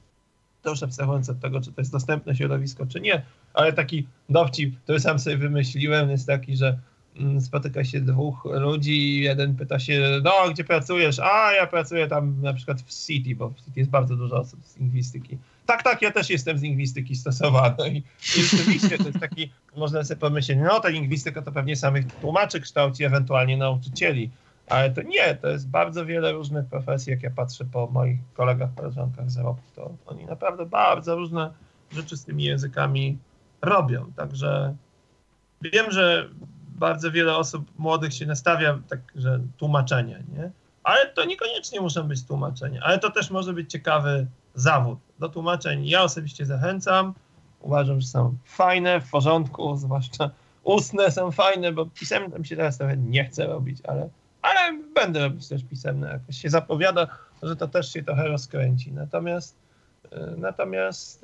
też abstrahując od tego, czy to jest dostępne środowisko, czy nie, ale taki dowcip, który sam sobie wymyśliłem, jest taki, że mm, spotyka się dwóch ludzi i jeden pyta się, no gdzie pracujesz? A ja pracuję tam na przykład w City, bo w City jest bardzo dużo osób z lingwistyki. Tak, tak, ja też jestem z lingwistyki stosowanej. I rzeczywiście to jest taki, można sobie pomyśleć, no ta lingwistyka to pewnie samych tłumaczy kształci, ewentualnie nauczycieli. Ale to nie, to jest bardzo wiele różnych profesji, jak ja patrzę po moich kolegach, koleżankach z Europy, to oni naprawdę bardzo różne rzeczy z tymi językami robią. Także wiem, że bardzo wiele osób młodych się nastawia tak, że tłumaczenie, nie? Ale to niekoniecznie muszą być tłumaczenia, ale to też może być ciekawy zawód. Do tłumaczeń ja osobiście zachęcam, uważam, że są fajne, w porządku, zwłaszcza ustne są fajne, bo pisemne mi się teraz trochę nie chce robić, ale ale będę robić też pisemne, jakoś się zapowiada, że to też się trochę rozkręci. Natomiast, natomiast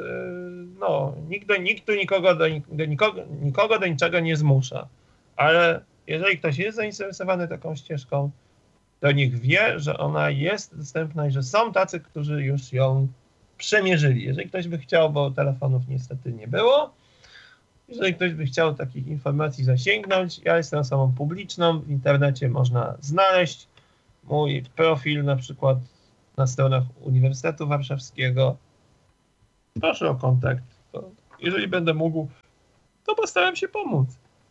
no, nikt do, nikt tu nikogo do, do, nikogo, nikogo do niczego nie zmusza. Ale jeżeli ktoś jest zainteresowany taką ścieżką, to niech wie, że ona jest dostępna i że są tacy, którzy już ją przemierzyli. Jeżeli ktoś by chciał, bo telefonów niestety nie było, Jeżeli ktoś by chciał takich informacji zasięgnąć, ja jestem osobą publiczną, w internecie można znaleźć mój profil na przykład na stronach Uniwersytetu Warszawskiego. Proszę o kontakt. To jeżeli będę mógł, to postaram się pomóc.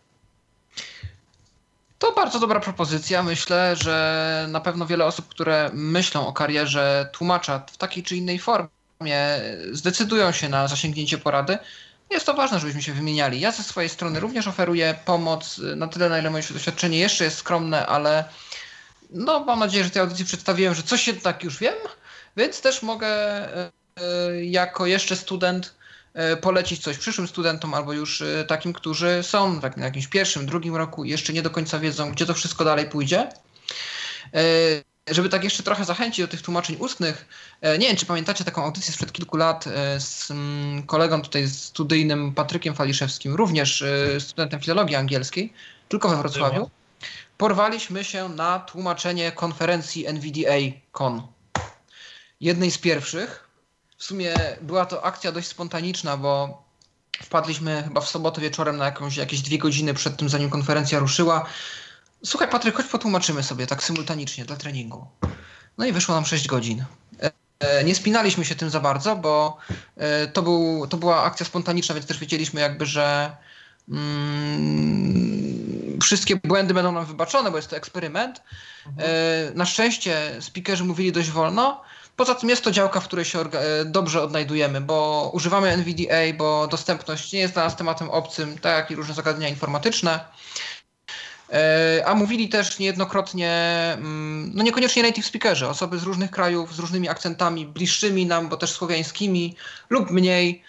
To bardzo dobra propozycja. Myślę, że na pewno wiele osób, które myślą o karierze tłumacza w takiej czy innej formie, zdecydują się na zasięgnięcie porady. Jest to ważne, żebyśmy się wymieniali. Ja ze swojej strony również oferuję pomoc na tyle, na ile moje doświadczenie jeszcze jest skromne, ale no, mam nadzieję, że tej audycji przedstawiłem, że coś jednak już wiem, więc też mogę jako jeszcze student polecić coś przyszłym studentom albo już takim, którzy są w jakimś pierwszym, drugim roku i jeszcze nie do końca wiedzą, gdzie to wszystko dalej pójdzie. Żeby tak jeszcze trochę zachęcić do tych tłumaczeń ustnych, nie wiem, czy pamiętacie taką audycję sprzed kilku lat z kolegą tutaj studyjnym Patrykiem Faliszewskim, również studentem filologii angielskiej, tylko we Wrocławiu. Porwaliśmy się na tłumaczenie konferencji N V D A Con. Jednej z pierwszych. W sumie była to akcja dość spontaniczna, bo wpadliśmy chyba w sobotę wieczorem na jakąś, jakieś dwie godziny przed tym, zanim konferencja ruszyła. Słuchaj, Patryk, chodź potłumaczymy sobie tak symultanicznie dla treningu. No i wyszło nam sześć godzin. Nie spinaliśmy się tym za bardzo, bo to, był, to była akcja spontaniczna, więc też wiedzieliśmy jakby, że mm, wszystkie błędy będą nam wybaczone, bo jest to eksperyment. Mhm. Na szczęście speakerzy mówili dość wolno. Poza tym jest to działka, w której się dobrze odnajdujemy, bo używamy N V D A, bo dostępność nie jest dla nas tematem obcym, tak jak i różne zagadnienia informatyczne. A mówili też niejednokrotnie, no niekoniecznie native speakerzy, osoby z różnych krajów, z różnymi akcentami, bliższymi nam, bo też słowiańskimi lub mniej.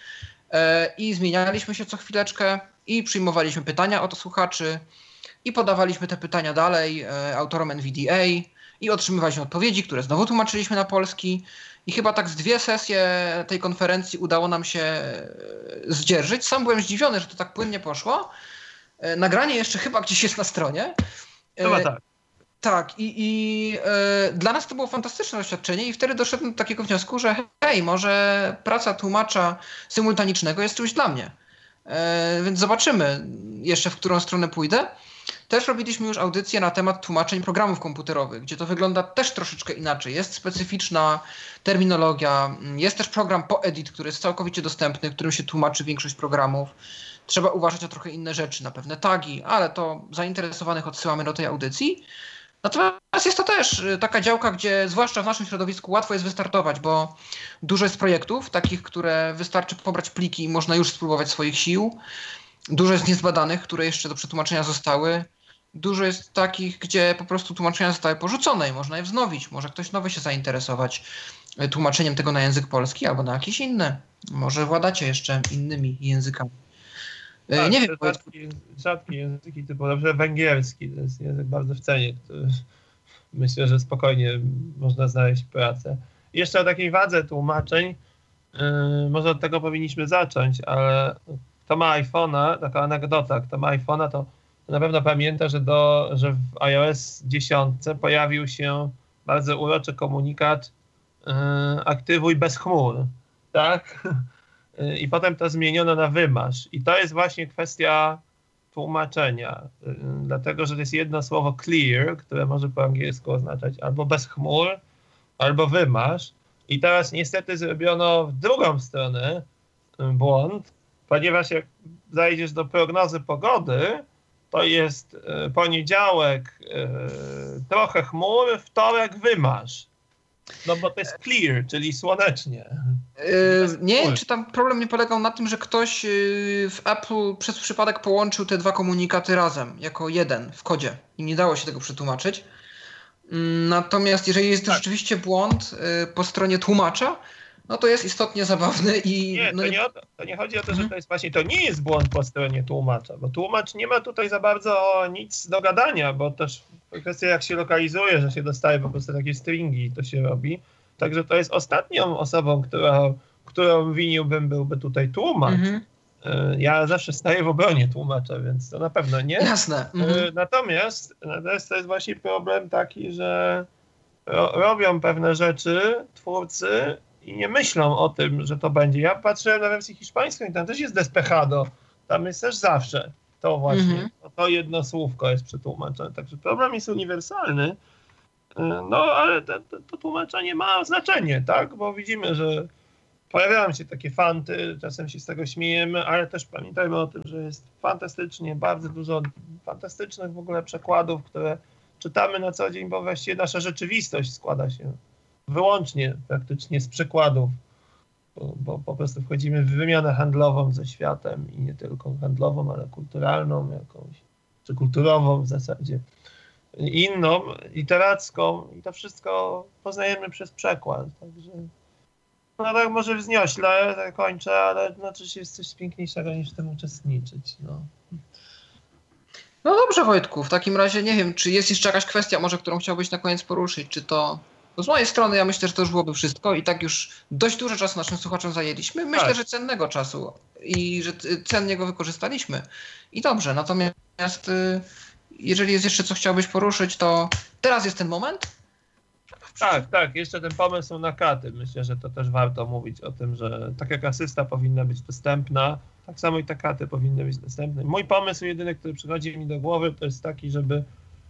I zmienialiśmy się co chwileczkę i przyjmowaliśmy pytania od słuchaczy i podawaliśmy te pytania dalej autorom N V D A i otrzymywaliśmy odpowiedzi, które znowu tłumaczyliśmy na polski. I chyba tak z dwie sesje tej konferencji udało nam się zdzierżyć. Sam byłem zdziwiony, że to tak płynnie poszło. Nagranie jeszcze chyba gdzieś jest na stronie. Chyba tak. Tak, i, i e, dla nas to było fantastyczne doświadczenie i wtedy doszedłem do takiego wniosku, że hej, może praca tłumacza symultanicznego jest czymś dla mnie. E, więc zobaczymy jeszcze, w którą stronę pójdę. Też robiliśmy już audycję na temat tłumaczeń programów komputerowych, gdzie to wygląda też troszeczkę inaczej. Jest specyficzna terminologia, jest też program PoEdit, który jest całkowicie dostępny, którym się tłumaczy większość programów. Trzeba uważać na trochę inne rzeczy, na pewne tagi, ale to zainteresowanych odsyłamy do tej audycji. Natomiast jest to też taka działka, gdzie zwłaszcza w naszym środowisku łatwo jest wystartować, bo dużo jest projektów, takich, które wystarczy pobrać pliki i można już spróbować swoich sił. Dużo jest niezbadanych, które jeszcze do przetłumaczenia zostały. Dużo jest takich, gdzie po prostu tłumaczenia zostały porzucone i można je wznowić. Może ktoś nowy się zainteresować tłumaczeniem tego na język polski albo na jakiś inny. Może władacie jeszcze innymi językami. Tak, nie wiem, rzadki, rzadkie języki typu na przykład węgierski, to jest język bardzo w cenie, który myślę, że spokojnie można znaleźć pracę. I jeszcze o takiej wadze tłumaczeń, yy, może od tego powinniśmy zacząć, ale kto ma iPhone'a, taka anegdota, kto ma iPhone'a, to na pewno pamięta, że, do, że w iOS dziesięć pojawił się bardzo uroczy komunikat yy, aktywuj bez chmur, tak? I potem to zmieniono na wymasz. I to jest właśnie kwestia tłumaczenia. Dlatego, że to jest jedno słowo clear, które może po angielsku oznaczać albo bez chmur, albo wymasz. I teraz niestety zrobiono w drugą stronę błąd, ponieważ jak zajdziesz do prognozy pogody, to jest poniedziałek trochę chmur, wtorek wymasz. No bo to jest clear, czyli słonecznie. Yy, nie wiem, czy tam problem nie polegał na tym, że ktoś yy, w Apple przez przypadek połączył te dwa komunikaty razem, jako jeden w kodzie i nie dało się tego przetłumaczyć. Yy, natomiast jeżeli jest tak. rzeczywiście błąd yy, po stronie tłumacza, no to jest istotnie zabawny i... Nie, no to, nie... nie o to, to nie chodzi o to, że to jest właśnie, to nie jest błąd po stronie tłumacza, bo tłumacz nie ma tutaj za bardzo nic do gadania, bo też kwestia jak się lokalizuje, że się dostaje po prostu takie stringi, to się robi. Także to jest ostatnią osobą, która, którą winiłbym byłby tutaj tłumacz. Mhm. Ja zawsze staję w obronie tłumacza, więc to na pewno nie. Jasne. Mhm. Natomiast, natomiast to jest właśnie problem taki, że ro, robią pewne rzeczy twórcy i nie myślą o tym, że to będzie. Ja patrzyłem na wersję hiszpańską i tam też jest despejado. tam jest też zawsze to właśnie, Mhm. to jedno słówko jest przetłumaczone. Także problem jest uniwersalny, no ale to, to, to tłumaczenie ma znaczenie, tak? Bo widzimy, że pojawiają się takie fanty, czasem się z tego śmiejemy, ale też pamiętajmy o tym, że jest fantastycznie, bardzo dużo fantastycznych w ogóle przekładów, które czytamy na co dzień, bo właściwie nasza rzeczywistość składa się wyłącznie praktycznie z przykładów, bo, bo po prostu wchodzimy w wymianę handlową ze światem i nie tylko handlową, ale kulturalną jakąś, czy kulturową w zasadzie, inną, literacką i to wszystko poznajemy przez przekład, także no tak może wzniośle tak kończę, ale znaczy się jest coś piękniejszego niż w tym uczestniczyć, no. No dobrze, Wojtku, w takim razie nie wiem, czy jest jeszcze jakaś kwestia może, którą chciałbyś na koniec poruszyć, czy to... Bo z mojej strony ja myślę, że to już byłoby wszystko i tak już dość dużo czasu naszym słuchaczom zajęliśmy. Myślę, Tak. że cennego czasu i że cennie go wykorzystaliśmy. I dobrze, natomiast jeżeli jest jeszcze coś chciałbyś poruszyć, to teraz jest ten moment. Tak, tak, jeszcze ten pomysł na katy. Myślę, że to też warto mówić o tym, że tak jak asysta powinna być dostępna, tak samo i te katy powinny być dostępne. Mój pomysł jedyny, który przychodzi mi do głowy, to jest taki, żeby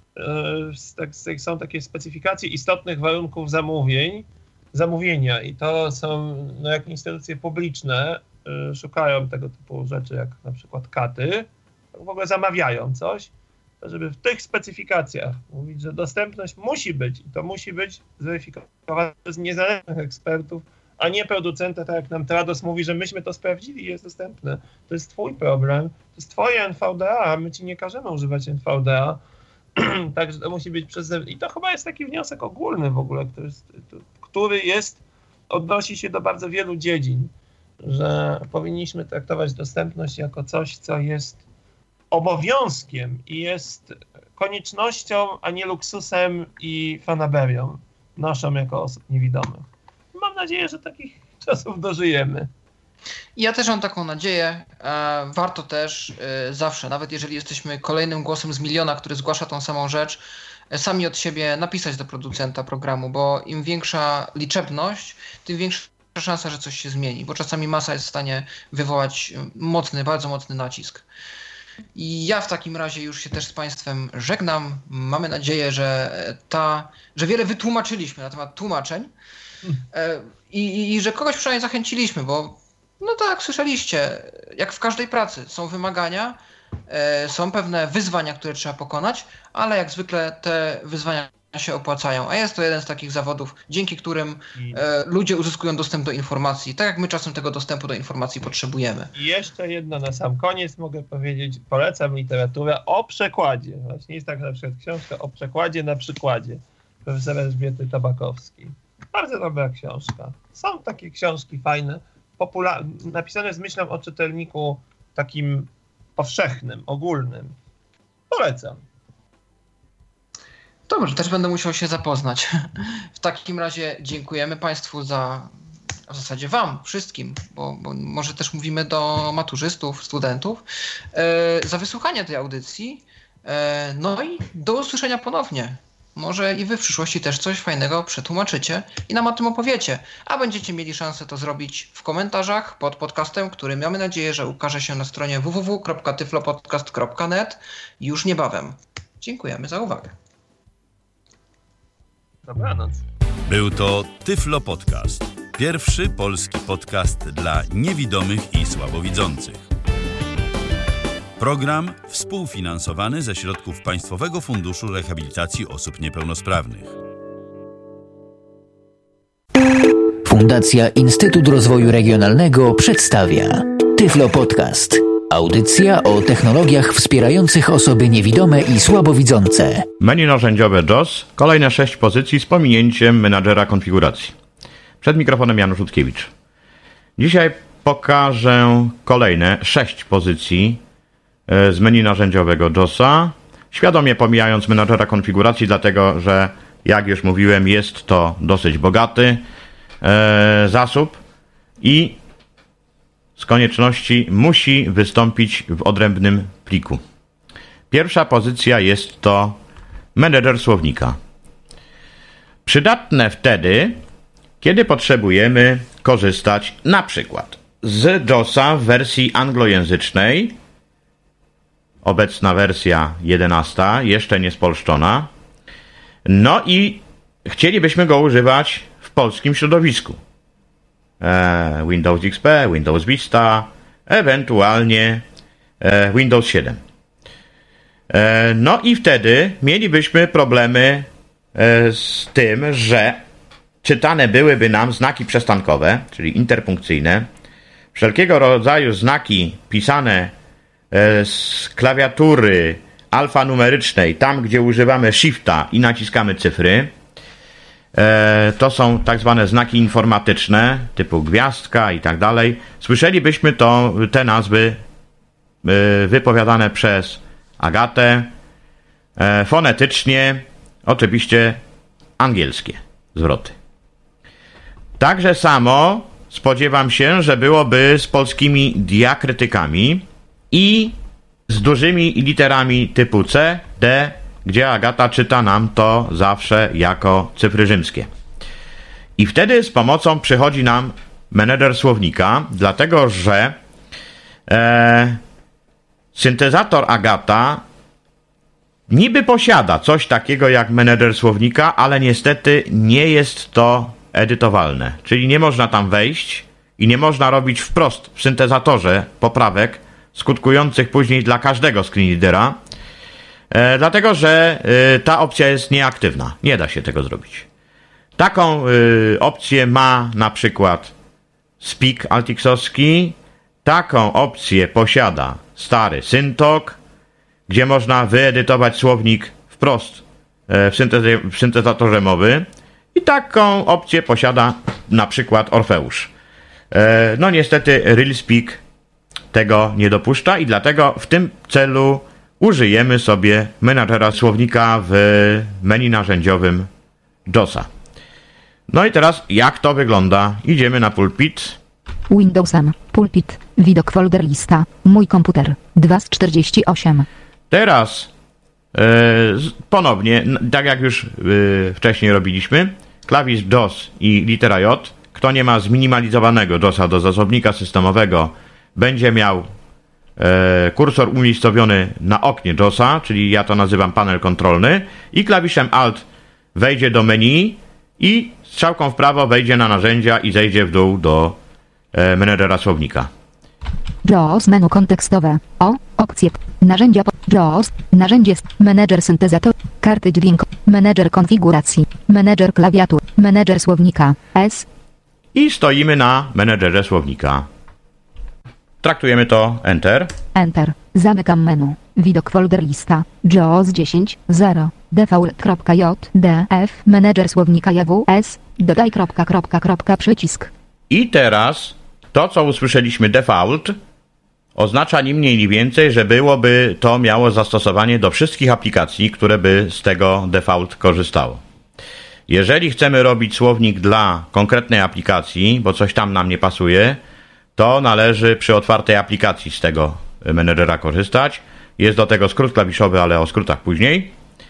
e, są takie specyfikacje istotnych warunków zamówień, zamówienia i to są, no jak instytucje publiczne e, szukają tego typu rzeczy, jak na przykład katy, w ogóle zamawiają coś, żeby w tych specyfikacjach mówić, że dostępność musi być i to musi być zweryfikowane przez niezależnych ekspertów, a nie producenta, tak jak nam Trados mówi, że myśmy to sprawdzili i jest dostępne. To jest twój problem, to jest twoje N V D A, my ci nie każemy używać N V D A, także to musi być przez... I to chyba jest taki wniosek ogólny w ogóle, który jest, który jest odnosi się do bardzo wielu dziedzin, że powinniśmy traktować dostępność jako coś, co jest obowiązkiem i jest koniecznością, a nie luksusem i fanaberią naszą jako osób niewidomych. Mam nadzieję, że takich czasów dożyjemy. Ja też mam taką nadzieję. Warto też zawsze, nawet jeżeli jesteśmy kolejnym głosem z miliona, który zgłasza tą samą rzecz, sami od siebie napisać do producenta programu, bo im większa liczebność, tym większa szansa, że coś się zmieni, bo czasami masa jest w stanie wywołać mocny, bardzo mocny nacisk. I ja w takim razie już się też z Państwem żegnam. Mamy nadzieję, że ta, że wiele wytłumaczyliśmy na temat tłumaczeń i, i, i że kogoś przynajmniej zachęciliśmy, bo no tak, słyszeliście, jak w każdej pracy są wymagania, są pewne wyzwania, które trzeba pokonać, ale jak zwykle te wyzwania się opłacają, a jest to jeden z takich zawodów, dzięki którym I... e, ludzie uzyskują dostęp do informacji, tak jak my czasem tego dostępu do informacji potrzebujemy. I jeszcze jedno na sam koniec mogę powiedzieć, polecam literaturę o przekładzie. Właśnie jest tak na przykład książka o przekładzie na przykładzie profesora Elżbiety Tabakowskiej. Bardzo dobra książka. Są takie książki fajne, popular- napisane z myślą o czytelniku takim powszechnym, ogólnym. Polecam. Dobrze, też będę musiał się zapoznać. W takim razie dziękujemy Państwu za, w zasadzie Wam, wszystkim, bo, bo może też mówimy do maturzystów, studentów, e, za wysłuchanie tej audycji. E, no i do usłyszenia ponownie. Może i Wy w przyszłości też coś fajnego przetłumaczycie i nam o tym opowiecie, a będziecie mieli szansę to zrobić w komentarzach pod podcastem, który mamy nadzieję, że ukaże się na stronie w w w kropka tyflopodcast kropka net już niebawem. Dziękujemy za uwagę. Dobranoc. Był to Tyflo Podcast. Pierwszy polski podcast dla niewidomych i słabowidzących. Program współfinansowany ze środków Państwowego Funduszu Rehabilitacji Osób Niepełnosprawnych. Fundacja Instytut Rozwoju Regionalnego przedstawia Tyflo Podcast. Audycja o technologiach wspierających osoby niewidome i słabowidzące. Menu narzędziowe J O S, kolejne sześć pozycji z pominięciem menadżera konfiguracji. Przed mikrofonem Janusz Rutkiewicz. Dzisiaj pokażę kolejne sześć pozycji z menu narzędziowego J O S-a, świadomie pomijając menadżera konfiguracji, dlatego że, jak już mówiłem, jest to dosyć bogaty e, zasób i z konieczności musi wystąpić w odrębnym pliku. Pierwsza pozycja jest to menedżer słownika. Przydatne wtedy, kiedy potrzebujemy korzystać na przykład z J O S-a w wersji anglojęzycznej obecna wersja jedenasta, jeszcze nie spolszczona. No i chcielibyśmy go używać w polskim środowisku. E, Windows X P, Windows Vista, ewentualnie e, Windows siedem. E, no i wtedy mielibyśmy problemy e, z tym, że czytane byłyby nam znaki przestankowe, czyli interpunkcyjne, wszelkiego rodzaju znaki pisane e, z klawiatury alfanumerycznej, tam gdzie używamy shifta i naciskamy cyfry. E, to są tak zwane znaki informatyczne, typu gwiazdka i tak dalej. Słyszelibyśmy to, te nazwy e, wypowiadane przez Agatę, e, fonetycznie, oczywiście angielskie zwroty. Także samo spodziewam się, że byłoby z polskimi diakrytykami i z dużymi literami typu C, D, gdzie Agata czyta nam to zawsze jako cyfry rzymskie. I wtedy z pomocą przychodzi nam menedżer słownika, dlatego że e, syntezator Agata niby posiada coś takiego jak menedżer słownika, ale niestety nie jest to edytowalne. Czyli nie można tam wejść i nie można robić wprost w syntezatorze poprawek skutkujących później dla każdego screenreadera, e, dlatego że e, ta opcja jest nieaktywna. Nie da się tego zrobić. Taką e, opcję ma na przykład Speak Altixowski, taką opcję posiada stary Syntok, gdzie można wyedytować słownik wprost e, w, syntezy, w syntezatorze mowy, i taką opcję posiada na przykład Orfeusz. E, no niestety RealSpeak tego nie dopuszcza i dlatego w tym celu użyjemy sobie menadżera słownika w menu narzędziowym JOSa. No i teraz jak to wygląda? Idziemy na pulpit. Windowsem, pulpit, widok folder lista, mój komputer, dwa z czterdzieści osiem. Teraz e, ponownie, tak jak już e, wcześniej robiliśmy, klawisz JOS i litera J. Kto nie ma zminimalizowanego JOSa do zasobnika systemowego, będzie miał e, kursor umiejscowiony na oknie JOSa, czyli ja to nazywam panel kontrolny, i klawiszem Alt wejdzie do menu i strzałką w prawo wejdzie na narzędzia i zejdzie w dół do e, menedżera słownika. JOS menu kontekstowe. O, opcje. Narzędzia. JOS. Narzędzie. Menedżer syntezator. Karty dźwięku. Menedżer konfiguracji. Menedżer klawiatur. Menedżer słownika. S. I stoimy na menedżerze słownika. Traktujemy to Enter. Enter. Zamykam menu. Widok folder lista. JOS dziesięć zero. default.jdf. Menedżer słownika J W S. Dodaj kropka, kropka, kropka, przycisk. I teraz to, co usłyszeliśmy default, oznacza ni mniej, ni więcej, że byłoby to miało zastosowanie do wszystkich aplikacji, które by z tego default korzystało. Jeżeli chcemy robić słownik dla konkretnej aplikacji, bo coś tam nam nie pasuje, to należy przy otwartej aplikacji z tego menedżera korzystać. Jest do tego skrót klawiszowy, ale o skrótach później.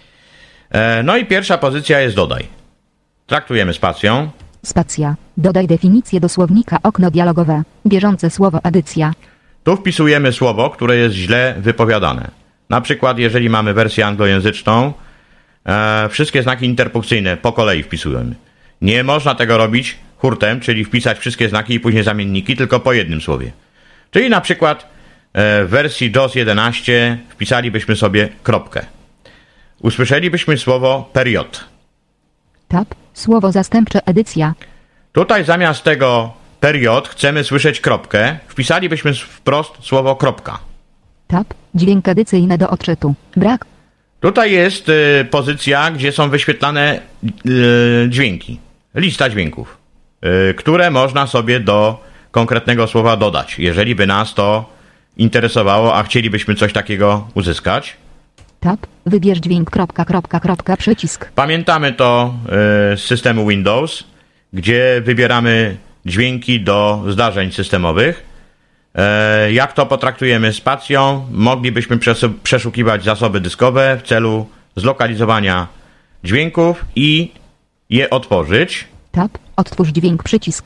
No i pierwsza pozycja jest dodaj. Traktujemy spacją. Spacja. Dodaj definicję do słownika, okno dialogowe. Bieżące słowo edycja. Tu wpisujemy słowo, które jest źle wypowiadane. Na przykład, jeżeli mamy wersję anglojęzyczną, e, wszystkie znaki interpunkcyjne po kolei wpisujemy. Nie można tego robić hurtem, czyli wpisać wszystkie znaki i później zamienniki, tylko po jednym słowie. Czyli na przykład e, w wersji JOS jedenaście wpisalibyśmy sobie kropkę. Usłyszelibyśmy słowo period. Tab. Słowo zastępcze edycja. Tutaj zamiast tego period chcemy słyszeć kropkę. Wpisalibyśmy wprost słowo kropka. Tab. Dźwięk edycyjny do odczytu. Brak. Tutaj jest y, pozycja, gdzie są wyświetlane y, dźwięki. Lista dźwięków, y, które można sobie do konkretnego słowa dodać, jeżeli by nas to interesowało, a chcielibyśmy coś takiego uzyskać. Tab. Wybierz dźwięk kropka, kropka, kropka, przycisk. Pamiętamy to y, z systemu Windows, gdzie wybieramy dźwięki do zdarzeń systemowych. E, jak to potraktujemy spacją? Moglibyśmy przes- przeszukiwać zasoby dyskowe w celu zlokalizowania dźwięków i je otworzyć. Tab. Odtwórz dźwięk, przycisk.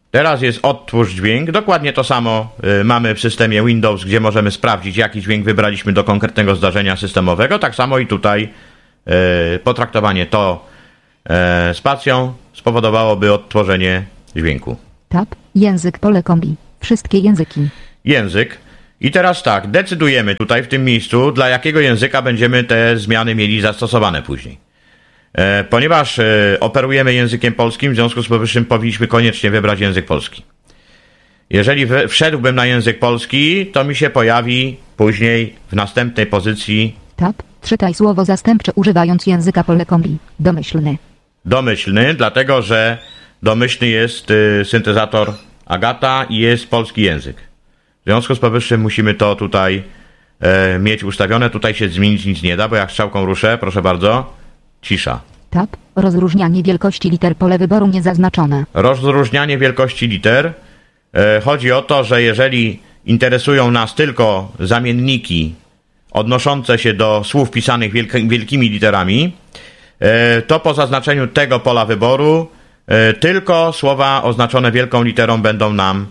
Teraz jest odtwórz dźwięk. Dokładnie to samo y, mamy w systemie Windows, gdzie możemy sprawdzić, jaki dźwięk wybraliśmy do konkretnego zdarzenia systemowego. Tak samo i tutaj y, potraktowanie to y, spacją spowodowałoby odtworzenie dźwięku. Tab, język pole kombi. Wszystkie języki. Język. I teraz tak, decydujemy tutaj w tym miejscu, dla jakiego języka będziemy te zmiany mieli zastosowane później. E, ponieważ e, operujemy językiem polskim, w związku z powyższym powinniśmy koniecznie wybrać język polski. Jeżeli w, wszedłbym na język polski, to mi się pojawi później w następnej pozycji Tab, czytaj słowo zastępcze używając języka pole kombi. Domyślny. domyślny, dlatego że domyślny jest y, syntezator Agata i jest polski język. W związku z powyższym musimy to tutaj e, mieć ustawione. Tutaj się zmienić nic nie da, bo jak strzałką ruszę, proszę bardzo, cisza. Tab, rozróżnianie wielkości liter pole wyboru niezaznaczone. Rozróżnianie wielkości liter. E, chodzi o to, że jeżeli interesują nas tylko zamienniki odnoszące się do słów pisanych wielk- wielkimi literami, e, to po zaznaczeniu tego pola wyboru e, tylko słowa oznaczone wielką literą będą nam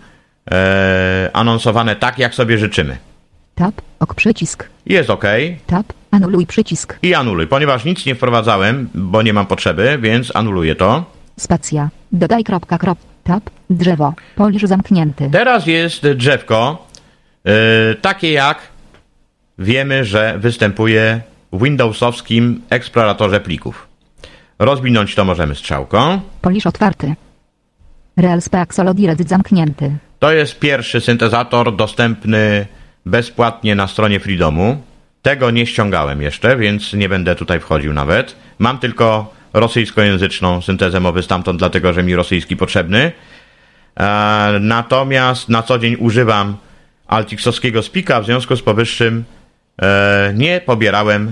e, anonsowane tak, jak sobie życzymy. Tab, ok przycisk. Jest OK. Tab, anuluj przycisk. I anuluj. Ponieważ nic nie wprowadzałem, bo nie mam potrzeby, więc anuluję to. Spacja. Dodaj kropka krop. Tab, drzewo. Polisz zamknięty. Teraz jest drzewko, yy, takie jak wiemy, że występuje w windowsowskim eksploratorze plików. Rozwinąć to możemy strzałką. Polisz otwarty. Realspeak Solodiret zamknięty. To jest pierwszy syntezator dostępny bezpłatnie na stronie Freedomu. Tego nie ściągałem jeszcze, więc nie będę tutaj wchodził nawet. Mam tylko rosyjskojęzyczną syntezę mowy stamtąd, dlatego że mi rosyjski potrzebny. E, natomiast na co dzień używam altixowskiego Speaka, w związku z powyższym e, nie pobierałem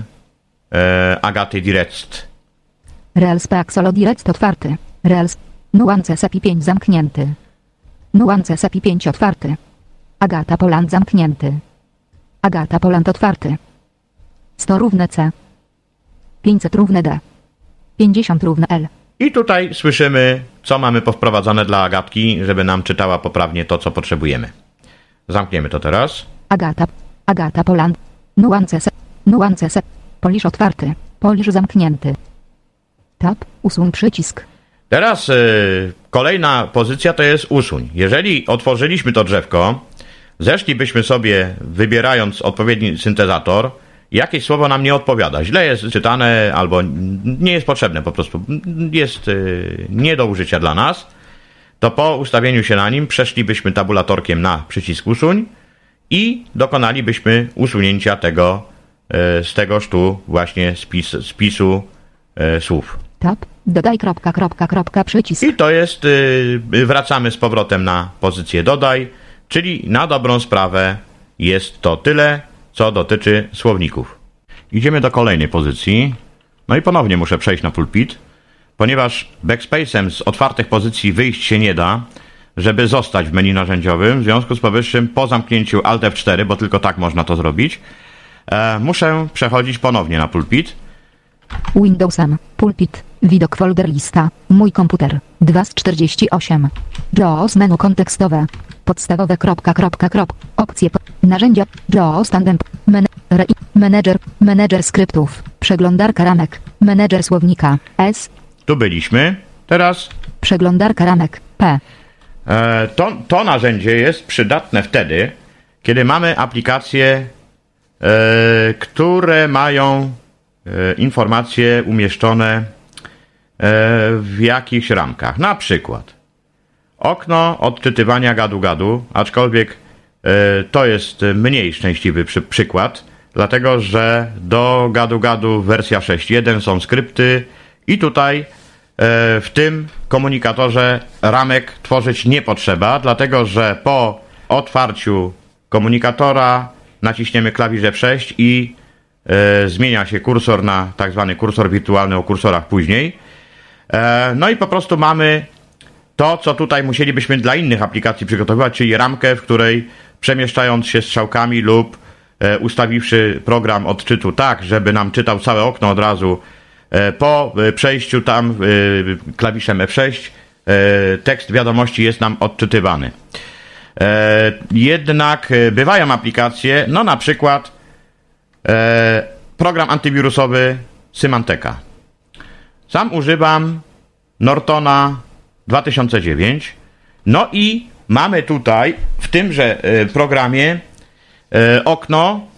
e, Agaty Direct. Realspeak Solodiret otwarty. Reals... Nuance S A P I pięć zamknięty. Nuance S A P I pięć otwarty. Agata Poland zamknięty. Agata Poland otwarty. sto równe C. pięćset równe D. pięćdziesiąt równe L. I tutaj słyszymy, co mamy powprowadzone dla Agatki, żeby nam czytała poprawnie to, co potrzebujemy. Zamkniemy to teraz. Agata. Agata Poland. Nuance S. Nuance S. Polisz otwarty. Polisz zamknięty. Tab. Usuń przycisk. Teraz y, kolejna pozycja to jest usuń. Jeżeli otworzyliśmy to drzewko, zeszlibyśmy sobie, wybierając odpowiedni syntezator, jakieś słowo nam nie odpowiada, źle jest czytane albo nie jest potrzebne, po prostu jest y, nie do użycia dla nas, to po ustawieniu się na nim przeszlibyśmy tabulatorkiem na przycisk usuń i dokonalibyśmy usunięcia tego y, z tegoż tu właśnie spis, spisu y, słów. Tab. Dodaj kropka kropka kropka przycisk. I to jest, y, wracamy z powrotem na pozycję dodaj, czyli na dobrą sprawę jest to tyle, co dotyczy słowników. Idziemy do kolejnej pozycji. No i ponownie muszę przejść na pulpit, ponieważ backspace'em z otwartych pozycji wyjść się nie da, żeby zostać w menu narzędziowym. W związku z powyższym po zamknięciu Alt F cztery, bo tylko tak można to zrobić, e, muszę przechodzić ponownie na pulpit. Windowsem. Pulpit. Widok folder lista. Mój komputer. dwa z czterdzieści osiem. JAWS menu kontekstowe. Podstawowe kropka kropka krop. Opcje. Po, narzędzia. JAWS tandem. Men, re, menedżer. Menedżer skryptów. Przeglądarka ramek. Menedżer słownika. S. Tu byliśmy. Teraz Przeglądarka ramek. P. e, to, to narzędzie jest przydatne wtedy, kiedy mamy aplikacje, e, które mają e, informacje umieszczone w jakichś ramkach. Na przykład okno odczytywania gadu-gadu, aczkolwiek y, to jest mniej szczęśliwy przy, przykład, dlatego że do gadu-gadu wersja sześć jeden są skrypty i tutaj y, w tym komunikatorze ramek tworzyć nie potrzeba, dlatego że po otwarciu komunikatora naciśniemy klawisz F sześć i y, zmienia się kursor na tak zwany kursor wirtualny, o kursorach później. No i po prostu mamy to, co tutaj musielibyśmy dla innych aplikacji przygotowywać, czyli ramkę, w której przemieszczając się strzałkami lub e, ustawiwszy program odczytu tak, żeby nam czytał całe okno od razu, e, po przejściu tam e, klawiszem F sześć tekst wiadomości jest nam odczytywany. Jednak bywają aplikacje, no na przykład program antywirusowy Symanteka. Sam używam Nortona dwa tysiące dziewięć. No i mamy tutaj w tymże programie okno